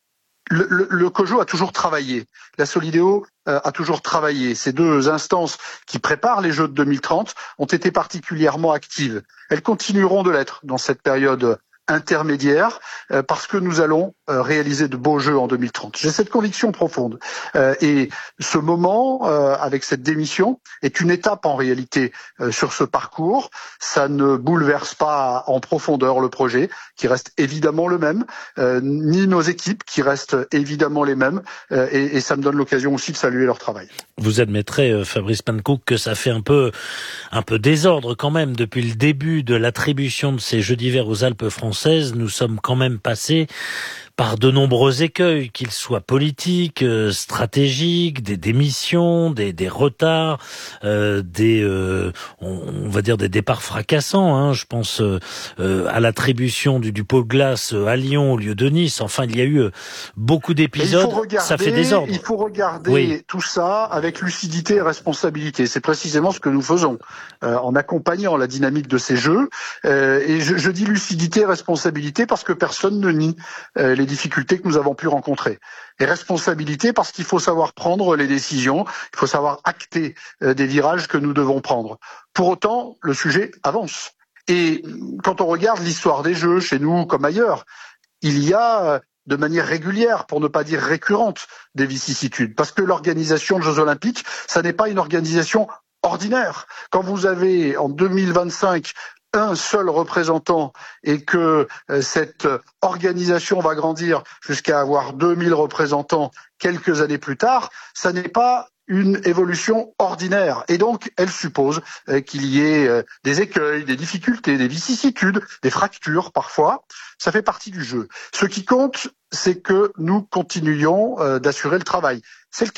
O: Le, le, le COJO a toujours travaillé, la Solidéo euh, a toujours travaillé. Ces deux instances qui préparent les Jeux de deux mille trente ont été particulièrement actives. Elles continueront de l'être dans cette période intermédiaire euh, parce que nous allons euh, réaliser de beaux Jeux en deux mille trente. J'ai cette conviction profonde. Euh, et ce moment, euh, avec cette démission, est une étape en réalité euh, sur ce parcours. Ça ne bouleverse pas en profondeur le projet, qui reste évidemment le même, euh, ni nos équipes, qui restent évidemment les mêmes. Euh, et, et ça me donne l'occasion aussi de saluer leur travail.
I: Vous admettrez, euh, Fabrice Pankouk, que ça fait un peu, un peu désordre quand même depuis le début de l'attribution de ces Jeux d'hiver aux Alpes françaises. Nous sommes quand même passés par de nombreux écueils, qu'ils soient politiques, euh, stratégiques, des démissions, des, des retards, euh, des, euh, on, on va dire des départs fracassants. Hein. Je pense euh, euh, à l'attribution du, du pot de glace à Lyon au lieu de Nice. Enfin, il y a eu euh, beaucoup d'épisodes. Ça fait désordre.
O: Il faut regarder
I: oui.
O: tout ça avec lucidité et responsabilité. C'est précisément ce que nous faisons euh, en accompagnant la dynamique de ces jeux. Euh, et je, je dis lucidité et responsabilité parce que personne ne nie euh, les difficultés que nous avons pu rencontrer. Et responsabilité parce qu'il faut savoir prendre les décisions, il faut savoir acter euh, des virages que nous devons prendre. Pour autant, le sujet avance. Et quand on regarde l'histoire des Jeux, chez nous comme ailleurs, il y a de manière régulière, pour ne pas dire récurrente, des vicissitudes. Parce que l'organisation de Jeux Olympiques, ça n'est pas une organisation ordinaire. Quand vous avez en deux mille vingt-cinq un seul représentant et que euh, cette organisation va grandir jusqu'à avoir deux mille représentants quelques années plus tard, ça n'est pas une évolution ordinaire. Et donc, elle suppose euh, qu'il y ait euh, des écueils, des difficultés, des vicissitudes, des fractures parfois. Ça fait partie du jeu. Ce qui compte, c'est que nous continuions euh, d'assurer le travail. C'est le cas.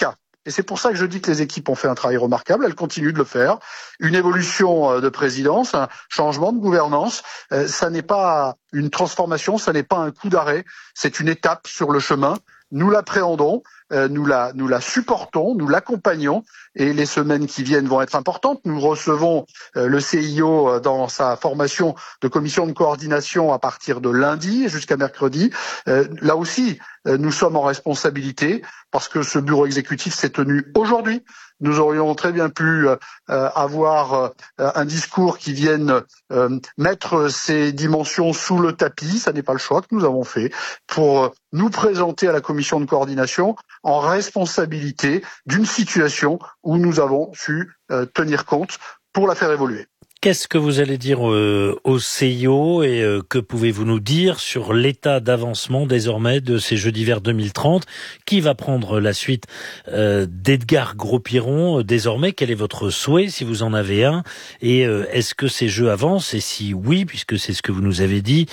O: Et c'est pour ça que je dis que les équipes ont fait un travail remarquable, elles continuent de le faire. Une évolution de présidence, un changement de gouvernance, euh, ça n'est pas une transformation, ça n'est pas un coup d'arrêt, c'est une étape sur le chemin. Nous l'appréhendons, euh, nous la, nous la supportons, nous l'accompagnons et les semaines qui viennent vont être importantes. Nous recevons euh, le C I O dans sa formation de commission de coordination à partir de lundi jusqu'à mercredi. Euh, là aussi, euh, nous sommes en responsabilité parce que ce bureau exécutif s'est tenu aujourd'hui. Nous aurions très bien pu euh, avoir euh, un discours qui vienne euh, mettre ces dimensions sous le tapis. Ça n'est pas le choix que nous avons fait pour nous présenter à la commission de coordination en responsabilité d'une situation où nous avons su euh, tenir compte pour la faire évoluer.
I: Qu'est-ce que vous allez dire euh, au C I O et euh, que pouvez-vous nous dire sur l'état d'avancement désormais de ces Jeux d'hiver deux mille trente? Qui va prendre la suite euh, d'Edgar Gros-Piron euh, désormais? Quel est votre souhait si vous en avez un? Et euh, est-ce que ces Jeux avancent? Et si oui, puisque c'est ce que vous nous avez dit,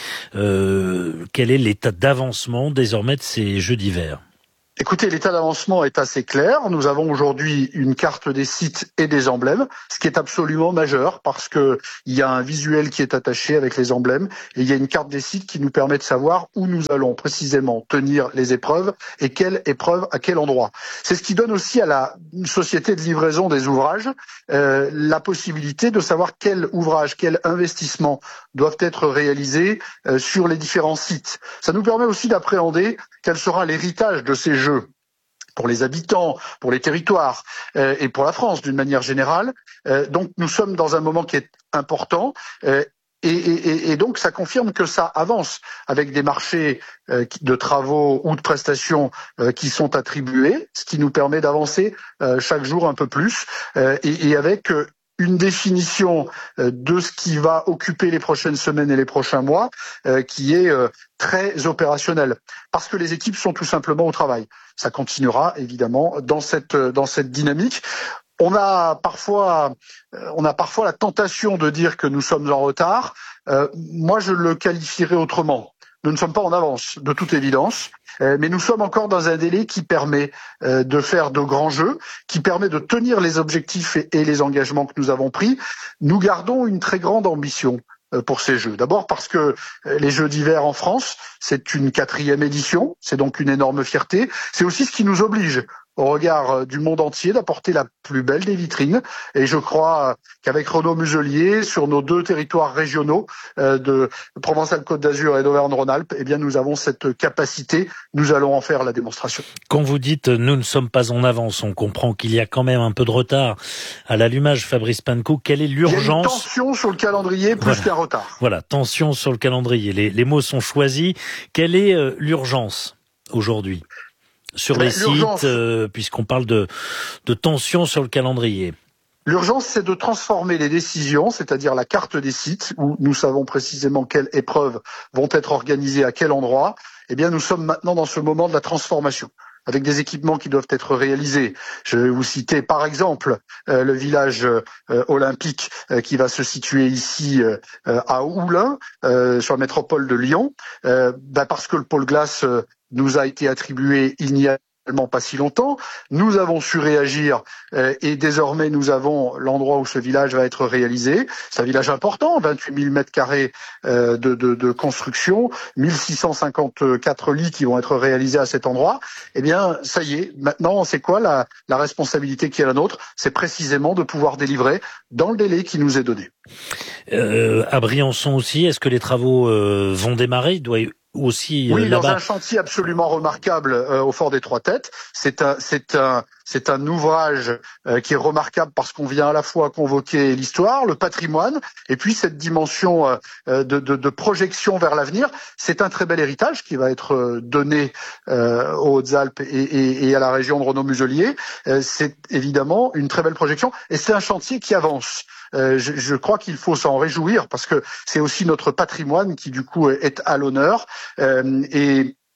I: euh, quel est l'état d'avancement désormais de ces Jeux d'hiver?
O: Écoutez, l'état d'avancement est assez clair. Nous avons aujourd'hui une carte des sites et des emblèmes, ce qui est absolument majeur parce que il y a un visuel qui est attaché avec les emblèmes et il y a une carte des sites qui nous permet de savoir où nous allons précisément tenir les épreuves et quelle épreuve à quel endroit. C'est ce qui donne aussi à la société de livraison des ouvrages euh, la possibilité de savoir quel ouvrage, quel investissement doivent être réalisés euh, sur les différents sites. Ça nous permet aussi d'appréhender quel sera l'héritage de ces jeux pour les habitants, pour les territoires euh, et pour la France d'une manière générale. Euh, donc nous sommes dans un moment qui est important euh, et, et, et donc ça confirme que ça avance avec des marchés euh, de travaux ou de prestations euh, qui sont attribués, ce qui nous permet d'avancer euh, chaque jour un peu plus euh, et, et avec euh, une définition de ce qui va occuper les prochaines semaines et les prochains mois, euh, qui est euh, très opérationnel, parce que les équipes sont tout simplement au travail. Ça continuera évidemment dans cette dans cette dynamique. On a parfois on a parfois la tentation de dire que nous sommes en retard. Euh, moi, je le qualifierais autrement. Nous ne sommes pas en avance, de toute évidence, euh, mais nous sommes encore dans un délai qui permet euh, de faire de grands jeux, qui permet de tenir les objectifs et, et les engagements que nous avons pris. Nous gardons une très grande ambition euh, pour ces Jeux. D'abord parce que euh, les Jeux d'hiver en France, c'est une quatrième édition, c'est donc une énorme fierté. C'est aussi ce qui nous oblige au regard du monde entier, d'apporter la plus belle des vitrines. Et je crois qu'avec Renaud Muselier, sur nos deux territoires régionaux euh, de Provence-Alpes-Côte d'Azur et d'Auvergne-Rhône-Alpes, eh bien, nous avons cette capacité. Nous allons en faire la démonstration.
I: Quand vous dites « nous ne sommes pas en avance », on comprend qu'il y a quand même un peu de retard à l'allumage. Fabrice Pancou, quelle est l'urgence?
O: Il y a une tension sur le calendrier plus
I: voilà.
O: qu'un retard.
I: Voilà, tension sur le calendrier. Les, les mots sont choisis. Quelle est euh, l'urgence aujourd'hui sur ben, les sites, euh, puisqu'on parle de, de tension sur le calendrier?
O: L'urgence, c'est de transformer les décisions, c'est-à-dire la carte des sites, où nous savons précisément quelles épreuves vont être organisées à quel endroit. Eh bien, nous sommes maintenant dans ce moment de la transformation, avec des équipements qui doivent être réalisés. Je vais vous citer par exemple euh, le village euh, olympique euh, qui va se situer ici euh, à Oulin, euh, sur la métropole de Lyon, euh, bah parce que le pôle glace euh, nous a été attribué il n'y a pas si longtemps. Nous avons su réagir euh, et désormais nous avons l'endroit où ce village va être réalisé. C'est un village important, vingt-huit mille mètres carrés euh, de, de, de construction, mille six cent cinquante-quatre lits qui vont être réalisés à cet endroit. Eh bien, ça y est, maintenant, c'est quoi la, la responsabilité qui est la nôtre? C'est précisément de pouvoir délivrer dans le délai qui nous est donné.
I: Euh, à Briançon aussi, est-ce que les travaux euh, vont démarrer? Il doit aussi euh,
O: oui,
I: là-bas.
O: Dans un chantier absolument remarquable euh, au Fort des Trois Têtes. C'est un, c'est un, c'est un ouvrage euh, qui est remarquable parce qu'on vient à la fois convoquer l'histoire, le patrimoine, et puis cette dimension euh, de, de, de projection vers l'avenir. C'est un très bel héritage qui va être donné euh, aux Hautes-Alpes et, et, et à la région de Renaud Muselier. Euh, c'est évidemment une très belle projection, et c'est un chantier qui avance. Euh, je, je crois qu'il faut s'en réjouir parce que c'est aussi notre patrimoine qui du coup est à l'honneur. Euh, et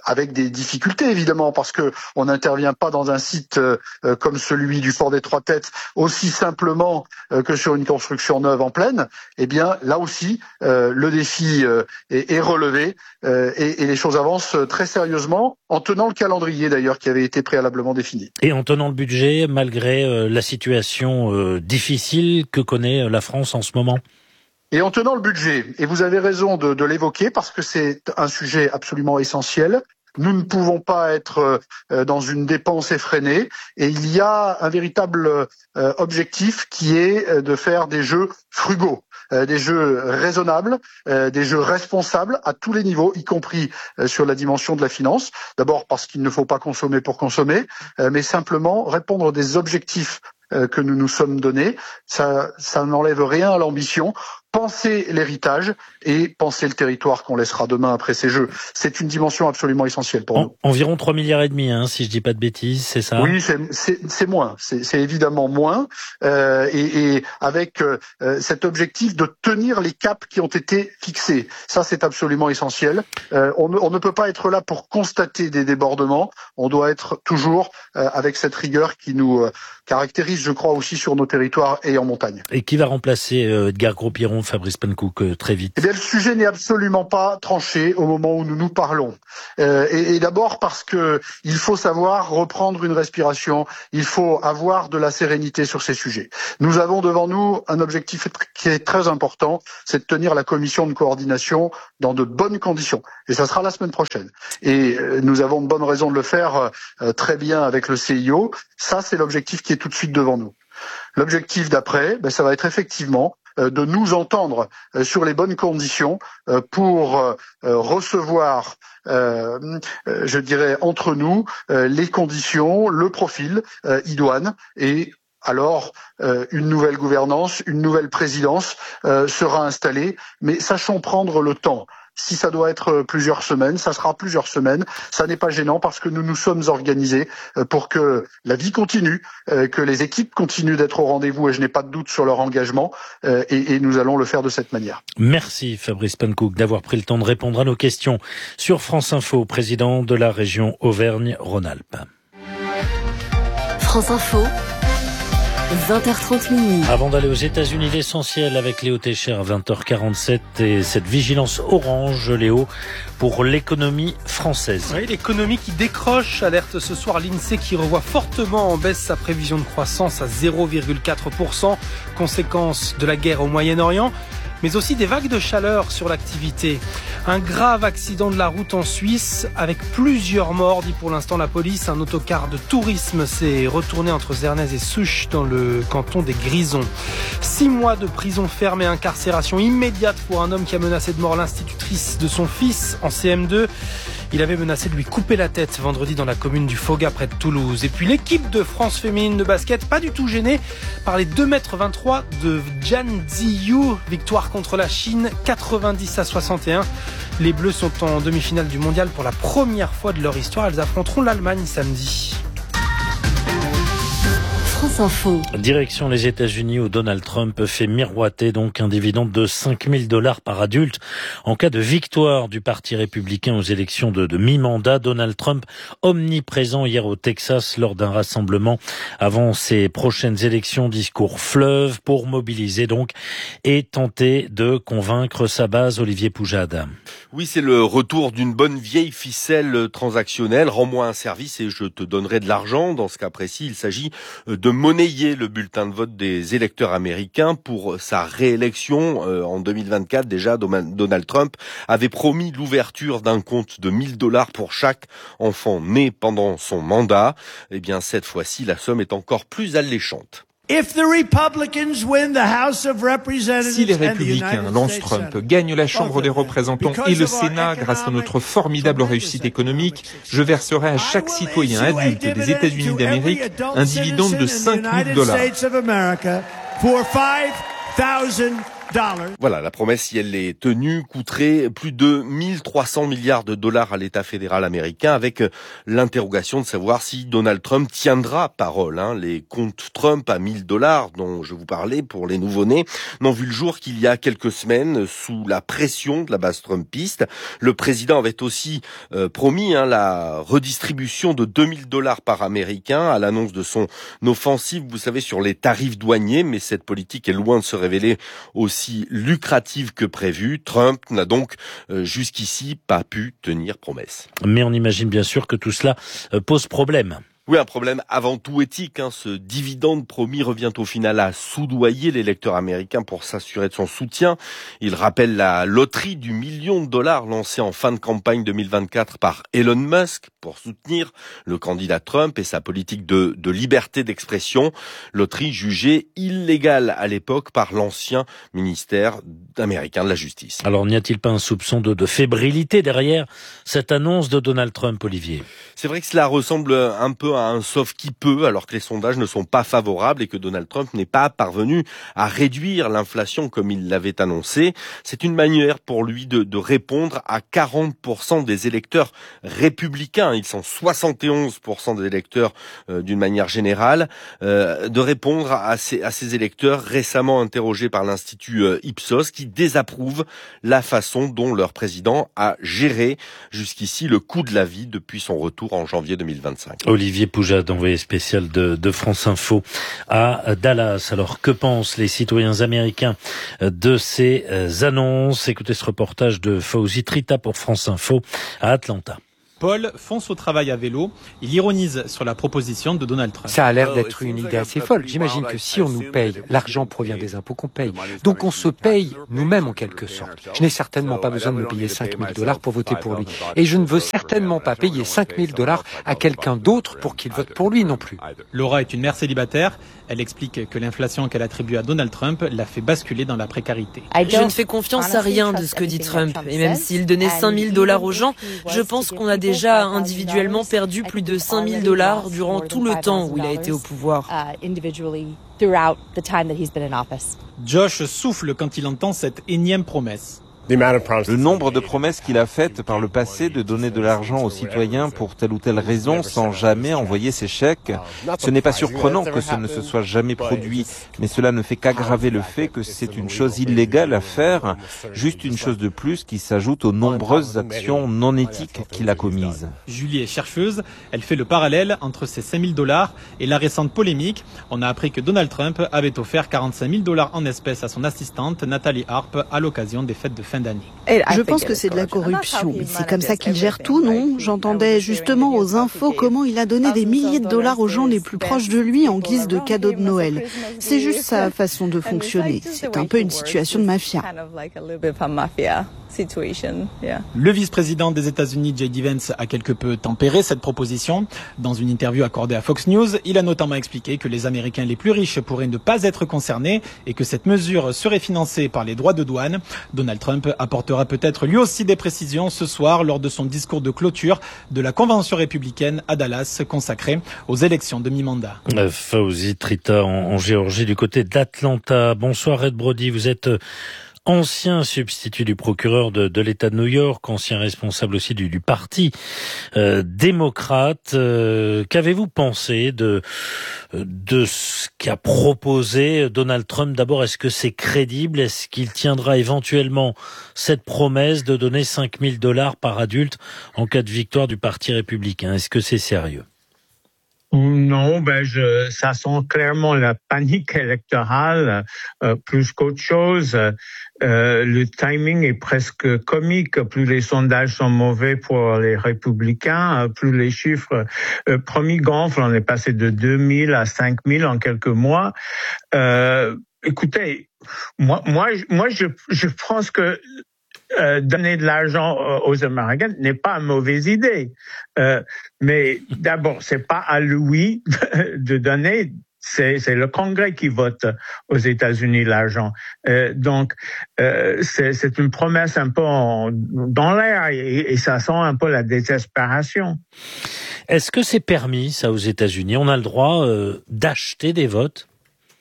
O: avec des difficultés évidemment, parce que on n'intervient pas dans un site euh, comme celui du Fort des Trois Têtes aussi simplement euh, que sur une construction neuve en plaine. Eh bien, là aussi, euh, le défi euh, est, est relevé euh, et, et les choses avancent très sérieusement, en tenant le calendrier d'ailleurs qui avait été préalablement défini.
I: Et en tenant le budget, malgré euh, la situation euh, difficile que connaît la France en ce moment.
O: Et en tenant le budget, et vous avez raison de, de l'évoquer parce que c'est un sujet absolument essentiel. Nous ne pouvons pas être euh, dans une dépense effrénée et il y a un véritable euh, objectif qui est euh, de faire des jeux frugaux, euh, des jeux raisonnables, euh, des jeux responsables à tous les niveaux, y compris euh, sur la dimension de la finance. D'abord parce qu'il ne faut pas consommer pour consommer, euh, mais simplement répondre des objectifs euh, que nous nous sommes donnés. Ça, ça n'enlève rien à l'ambition. Penser l'héritage et penser le territoire qu'on laissera demain après ces Jeux. C'est une dimension absolument essentielle pour
I: en,
O: nous.
I: Environ trois milliards et demi, hein, si je dis pas de bêtises, c'est ça?
O: Oui, c'est, c'est, c'est moins. C'est, c'est évidemment moins. Euh, et, et avec euh, cet objectif de tenir les caps qui ont été fixés. Ça, c'est absolument essentiel. Euh, on, ne, on ne peut pas être là pour constater des débordements. On doit être toujours euh, avec cette rigueur qui nous euh, caractérise, je crois, aussi sur nos territoires et en montagne.
I: Et qui va remplacer euh, Edgar Gros-Piron, Fabrice Pankouk, euh, très vite?
O: Eh bien, le sujet n'est absolument pas tranché au moment où nous nous parlons. Euh, et, et d'abord parce que il faut savoir reprendre une respiration. Il faut avoir de la sérénité sur ces sujets. Nous avons devant nous un objectif qui est très important, c'est de tenir la commission de coordination dans de bonnes conditions. Et ça sera la semaine prochaine. Et euh, nous avons de bonnes raisons de le faire euh, très bien avec le C I O. Ça, c'est l'objectif qui est tout de suite devant nous. L'objectif d'après, ben, ça va être effectivement de nous entendre sur les bonnes conditions pour recevoir, euh, je dirais, entre nous, les conditions, le profil idoine et alors euh, une nouvelle gouvernance, une nouvelle présidence euh, sera installée, mais sachons prendre le temps. Si ça doit être plusieurs semaines, ça sera plusieurs semaines. Ça n'est pas gênant parce que nous nous sommes organisés pour que la vie continue, que les équipes continuent d'être au rendez-vous et je n'ai pas de doute sur leur engagement et, et nous allons le faire de cette manière.
I: Merci Fabrice Pankouk d'avoir pris le temps de répondre à nos questions sur France Info, président de la région Auvergne-Rhône-Alpes.
H: France Info. vingt heures trente minuit.
I: Avant d'aller aux États-Unis, l'essentiel avec Léo Técher à vingt heures quarante-sept et cette vigilance orange, Léo, pour l'économie française.
P: Oui, l'économie qui décroche, alerte ce soir l'INSEE qui revoit fortement en baisse sa prévision de croissance à zéro virgule quatre pour cent, conséquence de la guerre au Moyen-Orient, mais aussi des vagues de chaleur sur l'activité. Un grave accident de la route en Suisse avec plusieurs morts, dit pour l'instant la police. Un autocar de tourisme s'est retourné entre Zernez et Souches dans le canton des Grisons. Six mois de prison ferme et incarcération immédiate pour un homme qui a menacé de mort l'institutrice de son fils en C M deux. Il avait menacé de lui couper la tête vendredi dans la commune du Foga près de Toulouse. Et puis l'équipe de France féminine de basket, pas du tout gênée par les deux mètres vingt-trois de Zhan Ziyu. Victoire contre la Chine, quatre-vingt-dix à soixante et un. Les Bleus sont en demi-finale du mondial pour la première fois de leur histoire. Elles affronteront l'Allemagne samedi.
H: France Info.
I: Direction les États-Unis où Donald Trump fait miroiter donc un dividende de cinq mille dollars par adulte en cas de victoire du Parti républicain aux élections de, de mi-mandat. Donald Trump omniprésent hier au Texas lors d'un rassemblement avant ses prochaines élections, discours fleuve pour mobiliser donc et tenter de convaincre sa base. Olivier Poujade.
Q: Oui, c'est le retour d'une bonne vieille ficelle transactionnelle. Rends-moi un service et je te donnerai de l'argent. Dans ce cas précis, il s'agit de monnayer le bulletin de vote des électeurs américains pour sa réélection. Euh, en deux mille vingt-quatre, déjà, Donald Trump avait promis l'ouverture d'un compte de mille dollars pour chaque enfant né pendant son mandat. Eh bien, cette fois-ci, la somme est encore plus alléchante.
R: Si les républicains lancent Trump, gagnent la Chambre des représentants et le Sénat grâce à notre formidable réussite économique, je verserai à chaque citoyen adulte des États-Unis d'Amérique un dividende de cinq mille dollars.
Q: Voilà, la promesse, si elle est tenue, coûterait plus de mille trois cents milliards de dollars à l'État fédéral américain, avec l'interrogation de savoir si Donald Trump tiendra parole. Hein. Les comptes Trump à mille dollars, dont je vous parlais pour les nouveau-nés, n'ont vu le jour qu'il y a quelques semaines, sous la pression de la base trumpiste. Le président avait aussi euh, promis hein, la redistribution de deux mille dollars par Américain à l'annonce de son offensive, vous savez, sur les tarifs douaniers, mais cette politique est loin de se révéler aussi lucrative que prévu. Trump n'a donc euh, jusqu'ici pas pu tenir promesse.
I: Mais on imagine bien sûr que tout cela euh, pose problème.
Q: Oui, un problème avant tout éthique. Hein. Ce dividende promis revient au final à soudoyer l'électeur américain pour s'assurer de son soutien. Il rappelle la loterie du million de dollars lancée en fin de campagne deux mille vingt-quatre par Elon Musk pour soutenir le candidat Trump et sa politique de, de liberté d'expression. Loterie jugée illégale à l'époque par l'ancien ministère américain de la Justice.
I: Alors n'y a-t-il pas un soupçon de, de fébrilité derrière cette annonce de Donald Trump, Olivier ?
Q: C'est vrai que cela ressemble un peu à un sauf qui peut, alors que les sondages ne sont pas favorables et que Donald Trump n'est pas parvenu à réduire l'inflation comme il l'avait annoncé. C'est une manière pour lui de, de répondre à quarante pour cent des électeurs républicains. Ils sont soixante et onze pour cent des électeurs euh, d'une manière générale, euh, de répondre à ces, à ces électeurs récemment interrogés par l'Institut euh, Ipsos qui désapprouvent la façon dont leur président a géré jusqu'ici le coût de la vie depuis son retour en janvier deux mille vingt-cinq.
I: Olivier Poujade, envoyé spécial de, de France Info à Dallas. Alors, que pensent les citoyens américains de ces annonces ? Écoutez ce reportage de Fauzi Trita pour France Info à Atlanta.
S: Paul fonce au travail à vélo. Il ironise sur la proposition de Donald Trump.
T: Ça a l'air d'être une idée assez folle. J'imagine que si on nous paye, l'argent provient des impôts qu'on paye. Donc on se paye nous-mêmes en quelque sorte. Je n'ai certainement pas besoin de me payer cinq mille dollars pour voter pour lui. Et je ne veux certainement pas payer cinq mille dollars à quelqu'un d'autre pour qu'il vote pour lui non plus.
S: Laura est une mère célibataire. Elle explique que l'inflation qu'elle attribue à Donald Trump l'a fait basculer dans la précarité.
U: Je ne fais confiance à rien de ce que dit Trump. Et même s'il donnait cinq mille dollars aux gens, je pense qu'on a déjà individuellement perdu plus de cinq mille dollars durant tout le temps où il a été au pouvoir.
S: Josh souffle quand il entend cette énième promesse.
R: Le nombre de promesses qu'il a faites par le passé de donner de l'argent aux citoyens pour telle ou telle raison sans jamais envoyer ses chèques, ce n'est pas surprenant que ce ne se soit jamais produit, mais cela ne fait qu'aggraver le fait que c'est une chose illégale à faire, juste une chose de plus qui s'ajoute aux nombreuses actions non éthiques qu'il a commises.
S: Julie est chercheuse, elle fait le parallèle entre ces cinq mille dollars et la récente polémique. On a appris que Donald Trump avait offert quarante-cinq mille dollars en espèces à son assistante Nathalie Harp à l'occasion des fêtes de fin d'année.
V: Je pense que c'est de la corruption, mais c'est comme ça qu'il gère tout, non ? J'entendais justement aux infos comment il a donné des milliers de dollars aux gens les plus proches de lui en guise de cadeau de Noël. C'est juste sa façon de fonctionner. C'est un peu une situation de mafia.
S: Le vice-président des États-Unis, J D Vance, a quelque peu tempéré cette proposition. Dans une interview accordée à Fox News, il a notamment expliqué que les Américains les plus riches pourraient ne pas être concernés et que cette mesure serait financée par les droits de douane. Donald Trump apportera peut-être lui aussi des précisions ce soir lors de son discours de clôture de la convention républicaine à Dallas consacrée aux élections de mi-mandat.
I: Fauzi Trita en, en Géorgie du côté d'Atlanta. Bonsoir Red Brody, vous êtes ancien substitut du procureur de, de l'État de New York, ancien responsable aussi du, du parti euh, démocrate. Euh, qu'avez-vous pensé de de ce qu'a proposé Donald Trump ? D'abord, est-ce que c'est crédible ? Est-ce qu'il tiendra éventuellement cette promesse de donner cinq mille dollars par adulte en cas de victoire du parti républicain ? Est-ce que c'est sérieux ?
W: Non, ben je, ça sent clairement la panique électorale euh, plus qu'autre chose. Euh, le timing est presque comique. Plus les sondages sont mauvais pour les républicains, plus les chiffres euh, promis gonflent. On est passé de deux mille à cinq mille en quelques mois. Euh, écoutez, moi, moi, moi, je, je pense que Euh, donner de l'argent aux Américains n'est pas une mauvaise idée. Euh, mais d'abord, c'est pas à lui de donner, c'est, c'est le Congrès qui vote aux États-Unis l'argent. Euh, donc, euh, c'est, c'est une promesse un peu en, dans l'air et, et ça sent un peu la désespération.
I: Est-ce que c'est permis, ça, aux États-Unis ? On a le droit euh, d'acheter des votes ?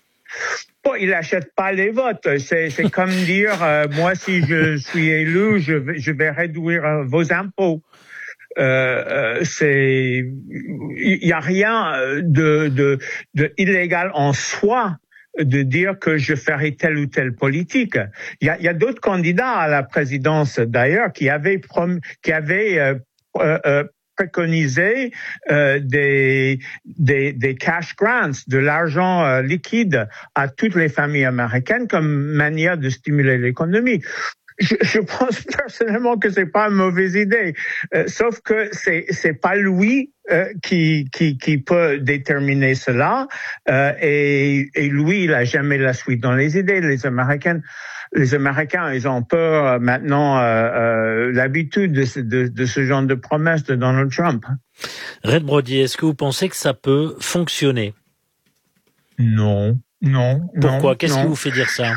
W: Bon, il n'achète pas les votes. C'est, c'est comme dire, euh, moi, si je suis élu, je vais, je vais réduire euh, vos impôts. Euh, euh, c'est, il y a rien de, de, de illégal en soi de dire que je ferai telle ou telle politique. Il y a, il y a d'autres candidats à la présidence d'ailleurs qui avaient prom- qui avaient euh, euh, préconisé euh, des, des des cash grants, de l'argent euh, liquide à toutes les familles américaines comme manière de stimuler l'économie. Je, je pense personnellement que c'est pas une mauvaise idée, euh, sauf que c'est c'est pas lui euh, qui qui qui peut déterminer cela euh, et et lui il a jamais la suite dans les idées. Les Américains les Américains ils ont peur maintenant euh, euh, l'habitude de ce, de de ce genre de promesses de Donald Trump.
I: Red Brody, est-ce que vous pensez que ça peut fonctionner?
W: Non, non.
I: Pourquoi?
W: Non,
I: Qu'est-ce
W: non.
I: qui vous fait dire ça?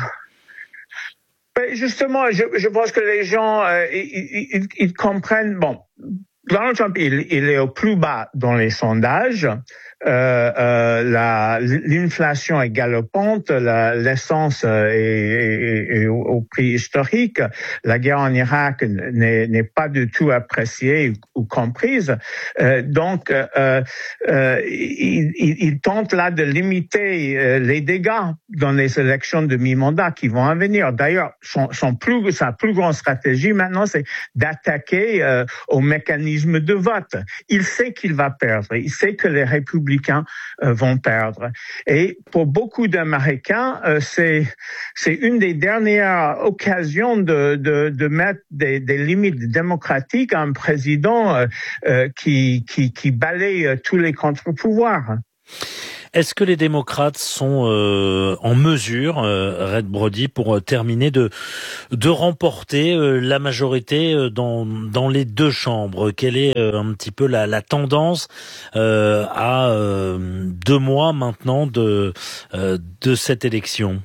W: Justement, je, je pense que les gens, euh, ils, ils, ils comprennent. Bon, Donald Trump, il, il est au plus bas dans les sondages. Euh, euh, la, l'inflation est galopante, la, l'essence est, est, est au, au prix historique, la guerre en Irak n'est, n'est pas du tout appréciée ou, ou comprise. Euh, donc, euh, euh, il, il, il tente là de limiter euh, les dégâts dans les élections de mi-mandat qui vont venir. D'ailleurs, son, son plus, sa plus grande stratégie maintenant, c'est d'attaquer euh, au mécanisme de vote. Il sait qu'il va perdre, il sait que les républicains républicains euh, vont perdre. Et pour beaucoup d'Américains, euh, c'est c'est une des dernières occasions de de, de mettre des, des limites démocratiques à un président euh, euh, qui qui qui balaye tous les contre-pouvoirs.
I: Est-ce que les démocrates sont euh, en mesure, euh, Red Brody, pour euh, terminer, de de remporter euh, la majorité euh, dans dans les deux chambres? Quelle est euh, un petit peu la, la tendance euh, à euh, deux mois maintenant de euh, de cette élection?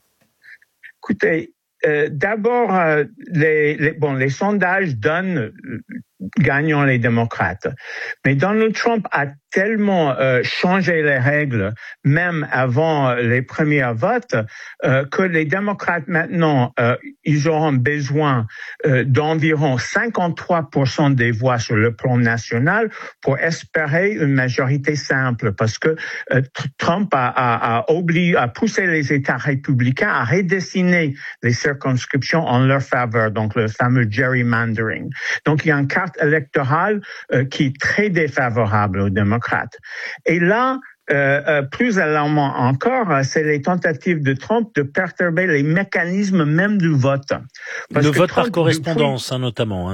W: Écoutez, euh, d'abord, euh, les, les bon les sondages donnent euh, gagnant les démocrates, mais Donald Trump a tellement euh, changé les règles, même avant les premiers votes, euh, que les démocrates maintenant, euh, ils auront besoin euh, d'environ cinquante-trois pour cent des voix sur le plan national pour espérer une majorité simple, parce que euh, Trump a, a, a, obligé, a poussé les États républicains à redessiner les circonscriptions en leur faveur, donc le fameux gerrymandering. Donc il y a une carte électorale euh, qui est très défavorable aux démocrates. Et là, euh, euh, plus alarmant encore, c'est les tentatives de Trump de perturber les mécanismes même du vote.
I: Parce le vote Trump, par correspondance, hein, notamment. Hein.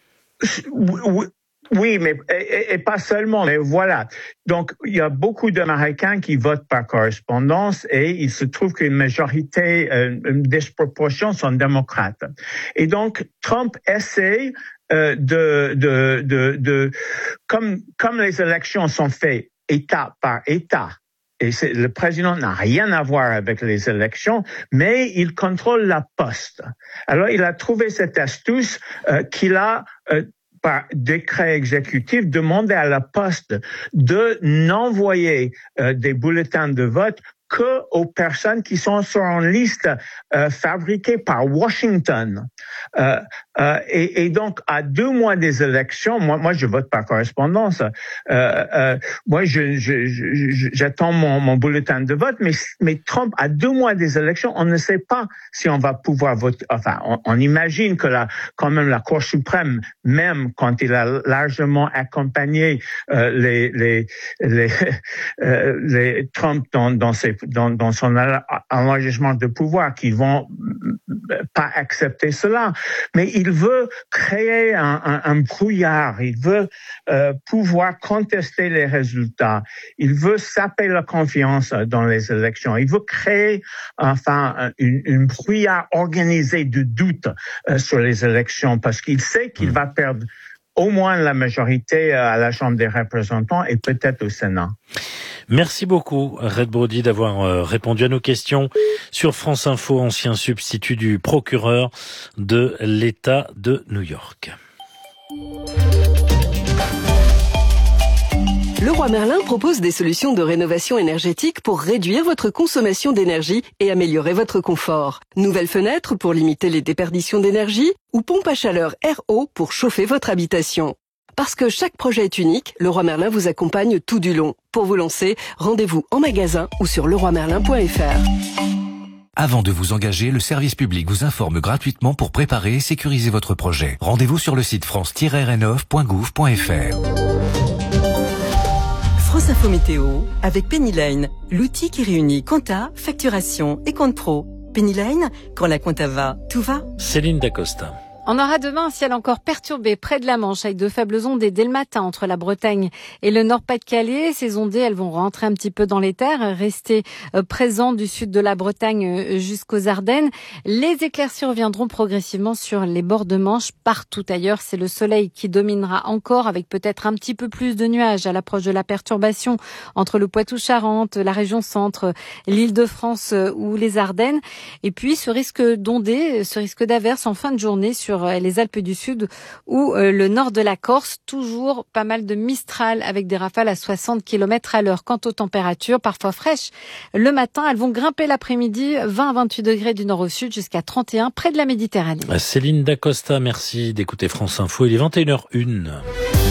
W: Oui, oui, mais et, et pas seulement. Mais voilà. Donc, il y a beaucoup d'Américains qui votent par correspondance et il se trouve qu'une majorité, une disproportion sont démocrates. Et donc, Trump essaie Euh, de, de, de, de, comme, comme les élections sont faites État par État, et c'est, le président n'a rien à voir avec les élections, mais il contrôle la poste. Alors, il a trouvé cette astuce euh, qu'il a euh, par décret exécutif demandé à la poste de n'envoyer euh, des bulletins de vote que aux personnes qui sont sur une liste euh, fabriquée par Washington. Euh, euh, et, et donc, à deux mois des élections, moi, moi, je vote par correspondance. Euh, euh, moi, je, je, je, j'attends mon, mon bulletin de vote, mais, mais Trump, à deux mois des élections, on ne sait pas si on va pouvoir voter. Enfin, on, on imagine que la, quand même la Cour suprême, même quand il a largement accompagné euh, les, les, les, euh, les Trump dans, dans ses Dans, dans son élargissement de pouvoir, qui vont pas accepter cela. Mais il veut créer un, un, un brouillard, il veut euh, pouvoir contester les résultats, il veut saper la confiance dans les élections, il veut créer enfin une, une brouillard organisée de doute euh, sur les élections, parce qu'il sait qu'il va perdre au moins la majorité à la Chambre des représentants et peut-être au Sénat.
I: Merci beaucoup, Red Brody, d'avoir répondu à nos questions sur France Info, ancien substitut du procureur de l'État de New York.
H: Le
A: Leroy Merlin propose des solutions de rénovation énergétique pour réduire votre consommation d'énergie et améliorer votre confort. Nouvelles fenêtres pour limiter les déperditions d'énergie ou pompe à chaleur R O pour chauffer votre habitation. Parce que chaque projet est unique, Leroy Merlin vous accompagne tout du long. Pour vous lancer, rendez-vous en magasin ou sur leroy merlin point f r.
D: Avant de vous engager, le service public vous informe gratuitement pour préparer et sécuriser votre projet. Rendez-vous sur le site france tiret rénov point gouv point f r.
F: France Info Météo avec Pennyline, l'outil qui réunit compta, facturation et compte pro. Pennyline, quand la compta va, tout va.
I: Céline Dacosta.
X: On aura demain un ciel encore perturbé près de la Manche avec de faibles ondées dès le matin entre la Bretagne et le Nord-Pas-de-Calais. Ces ondées, elles vont rentrer un petit peu dans les terres, rester présentes du sud de la Bretagne jusqu'aux Ardennes. Les éclaircies reviendront progressivement sur les bords de Manche. Partout ailleurs, c'est le soleil qui dominera encore avec peut-être un petit peu plus de nuages à l'approche de la perturbation entre le Poitou-Charentes, la région centre, l'Île-de-France ou les Ardennes. Et puis ce risque d'ondées, ce risque d'averses en fin de journée sur sur les Alpes du Sud ou le nord de la Corse. Toujours pas mal de Mistral avec des rafales à soixante kilomètres à l'heure. Quant aux températures, parfois fraîches, le matin, elles vont grimper l'après-midi, vingt à vingt-huit degrés du nord au sud jusqu'à trente et un près de la Méditerranée.
I: Céline Dacosta, merci d'écouter France Info. Il est vingt et une heures une.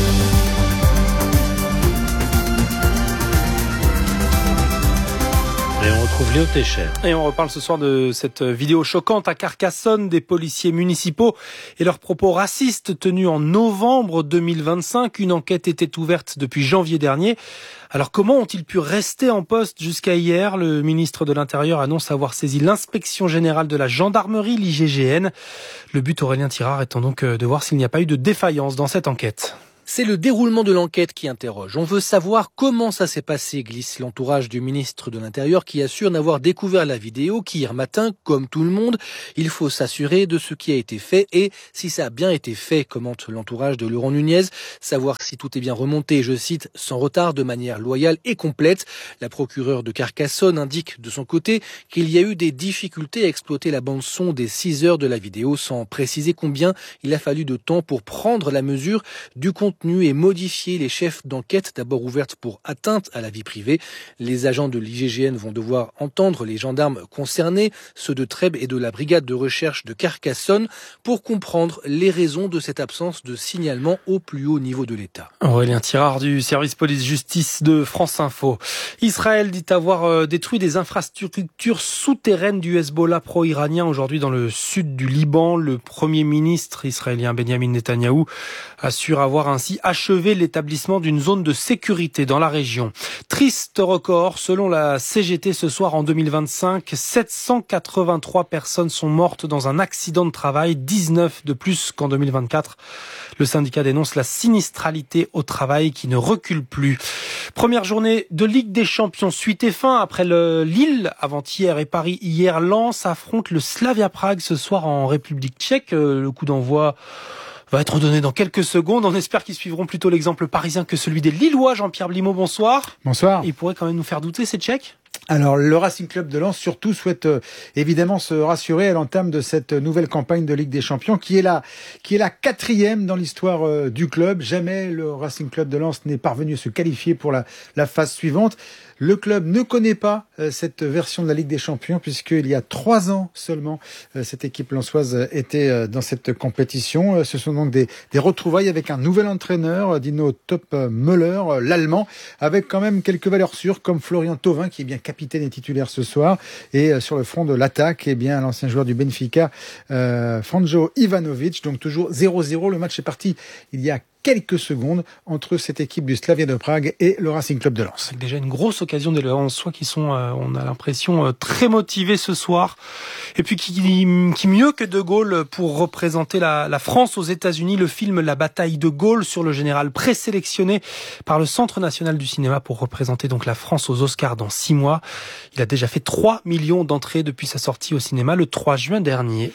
I: Et on retrouve Léo Técher.
P: Et on reparle ce soir de cette vidéo choquante à Carcassonne des policiers municipaux et leurs propos racistes tenus en novembre deux mille vingt-cinq. Une enquête était ouverte depuis janvier dernier. Alors comment ont-ils pu rester en poste jusqu'à hier? Le ministre de l'Intérieur annonce avoir saisi l'inspection générale de la gendarmerie, l'I G G N. Le but, Aurélien Tirard, étant donc de voir s'il n'y a pas eu de défaillance dans cette enquête.
Y: C'est le déroulement de l'enquête qui interroge. On veut savoir comment ça s'est passé, glisse l'entourage du ministre de l'Intérieur qui assure n'avoir découvert la vidéo qu'hier matin, comme tout le monde. Il faut s'assurer de ce qui a été fait et si ça a bien été fait, commente l'entourage de Laurent Nunez. Savoir si tout est bien remonté, je cite, sans retard, de manière loyale et complète. La procureure de Carcassonne indique de son côté qu'il y a eu des difficultés à exploiter la bande-son des six heures de la vidéo sans préciser combien il a fallu de temps pour prendre la mesure du contenu et modifier les chefs d'enquête d'abord ouvertes pour atteinte à la vie privée. Les agents de l'I G G N vont devoir entendre les gendarmes concernés, ceux de Trèbes et de la brigade de recherche de Carcassonne, pour comprendre les raisons de cette absence de signalement au plus haut niveau de l'État.
P: Aurélien Tirard du service police-justice de France Info. Israël dit avoir détruit des infrastructures souterraines du Hezbollah pro-iranien aujourd'hui dans le sud du Liban. Le premier ministre israélien Benjamin Netanyahou assure avoir ainsi achevé l'établissement d'une zone de sécurité dans la région. Triste record, selon la C G T ce soir en deux mille vingt-cinq, sept cent quatre-vingt-trois personnes sont mortes dans un accident de travail, dix-neuf de plus qu'en deux mille vingt-quatre. Le syndicat dénonce la sinistralité au travail qui ne recule plus. Première journée de Ligue des Champions, suite et fin après le Lille avant-hier et Paris hier. Lens affronte le Slavia Prague ce soir en République tchèque. Le coup d'envoi va être donné dans quelques secondes. On espère qu'ils suivront plutôt l'exemple parisien que celui des Lillois. Jean-Pierre Blimaud, bonsoir.
Z: Bonsoir.
P: Il pourrait quand même nous faire douter, ces Tchèques ?
Z: Alors, le Racing Club de Lens, surtout, souhaite euh, évidemment se rassurer à l'entame de cette nouvelle campagne de Ligue des Champions, qui est la, qui est la quatrième dans l'histoire euh, du club. Jamais le Racing Club de Lens n'est parvenu à se qualifier pour la, la phase suivante. Le club ne connaît pas euh, cette version de la Ligue des Champions, puisqu'il y a trois ans seulement, euh, cette équipe lensoise était euh, dans cette compétition. Euh, ce sont donc des, des retrouvailles avec un nouvel entraîneur, Dino Topmöller, euh, l'Allemand, avec quand même quelques valeurs sûres, comme Florian Thauvin, qui est bien capitaine et titulaire ce soir. Et euh, sur le front de l'attaque, eh bien l'ancien joueur du Benfica, euh, Franjo Ivanovic. Donc toujours zéro zéro. Le match est parti il y a quelques secondes entre cette équipe du Slavia de Prague et le Racing Club de Lens.
P: C'est déjà une grosse occasion des Lensois qui sont, euh, on a l'impression, euh, très motivés ce soir. Et puis qui, qui mieux que De Gaulle pour représenter la, la France aux États-Unis. Le film La bataille de Gaulle sur le général présélectionné par le Centre national du cinéma pour représenter donc la France aux Oscars dans six mois. Il a déjà fait trois millions d'entrées depuis sa sortie au cinéma le trois juin dernier.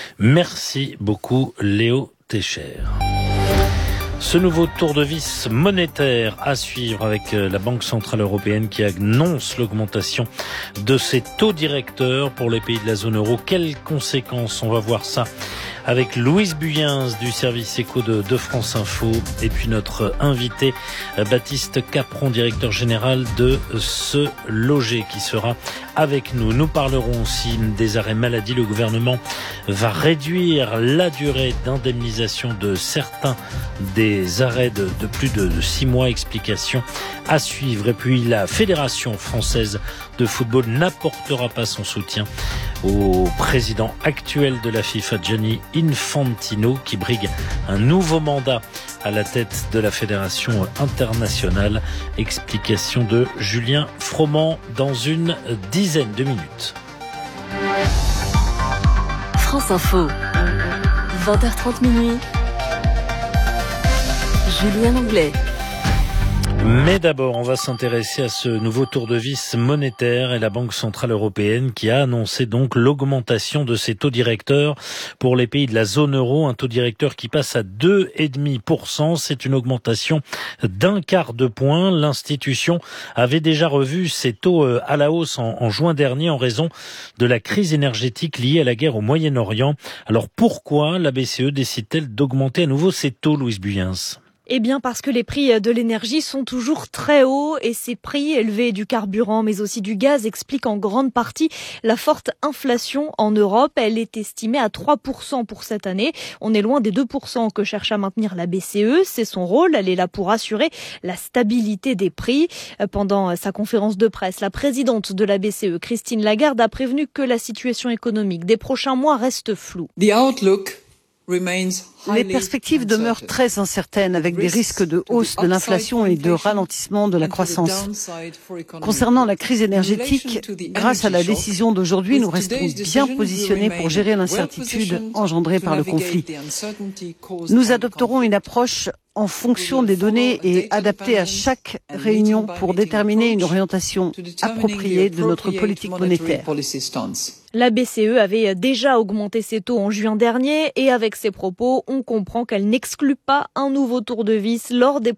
I: Merci beaucoup Léo Técher. Ce nouveau tour de vis monétaire à suivre avec la Banque Centrale Européenne qui annonce l'augmentation de ses taux directeurs pour les pays de la zone euro. Quelles conséquences? On va voir ça avec Louise Buyens du service éco de, de France Info et puis notre invité Baptiste Capron, directeur général de Se Loger, qui sera avec nous. Nous parlerons aussi des arrêts maladie. Le gouvernement va réduire la durée d'indemnisation de certains des arrêts de, de plus de six mois. Explication à suivre. Et puis la Fédération française de football n'apportera pas son soutien au président actuel de la FIFA, Gianni Infantino, qui brigue un nouveau mandat à la tête de la Fédération internationale. Explication de Julien Froment dans une dizaine de minutes.
H: France Info, vingt heures trente minuit. Julien Anglais.
I: Mais d'abord, on va s'intéresser à ce nouveau tour de vis monétaire et la Banque centrale européenne qui a annoncé donc l'augmentation de ses taux directeurs pour les pays de la zone euro, un taux directeur qui passe à deux virgule cinq pour cent. C'est une augmentation d'un quart de point. L'institution avait déjà revu ses taux à la hausse en, en juin dernier en raison de la crise énergétique liée à la guerre au Moyen-Orient. Alors pourquoi la B C E décide-t-elle d'augmenter à nouveau ses taux, Louise Buyens ?
B: Eh bien parce que les prix de l'énergie sont toujours très hauts et ces prix élevés du carburant mais aussi du gaz expliquent en grande partie la forte inflation en Europe. Elle est estimée à trois pour cent pour cette année. On est loin des deux pour cent que cherche à maintenir la B C E. C'est son rôle. Elle est là pour assurer la stabilité des prix. Pendant sa conférence de presse, la présidente de la B C E, Christine Lagarde, a prévenu que la situation économique des prochains mois reste floue.
C: The outlook
E: Les perspectives demeurent très incertaines avec des risques de hausse de l'inflation et de ralentissement de la croissance. Concernant la crise énergétique, grâce à la décision d'aujourd'hui, nous restons bien positionnés pour gérer l'incertitude engendrée par le conflit. Nous adopterons une approche en fonction des données et adaptée à chaque réunion pour déterminer une orientation appropriée de notre politique monétaire.
B: La B C E avait déjà augmenté ses taux en juin dernier et avec ses propos, on comprend qu'elle n'exclut pas un nouveau tour de vis lors des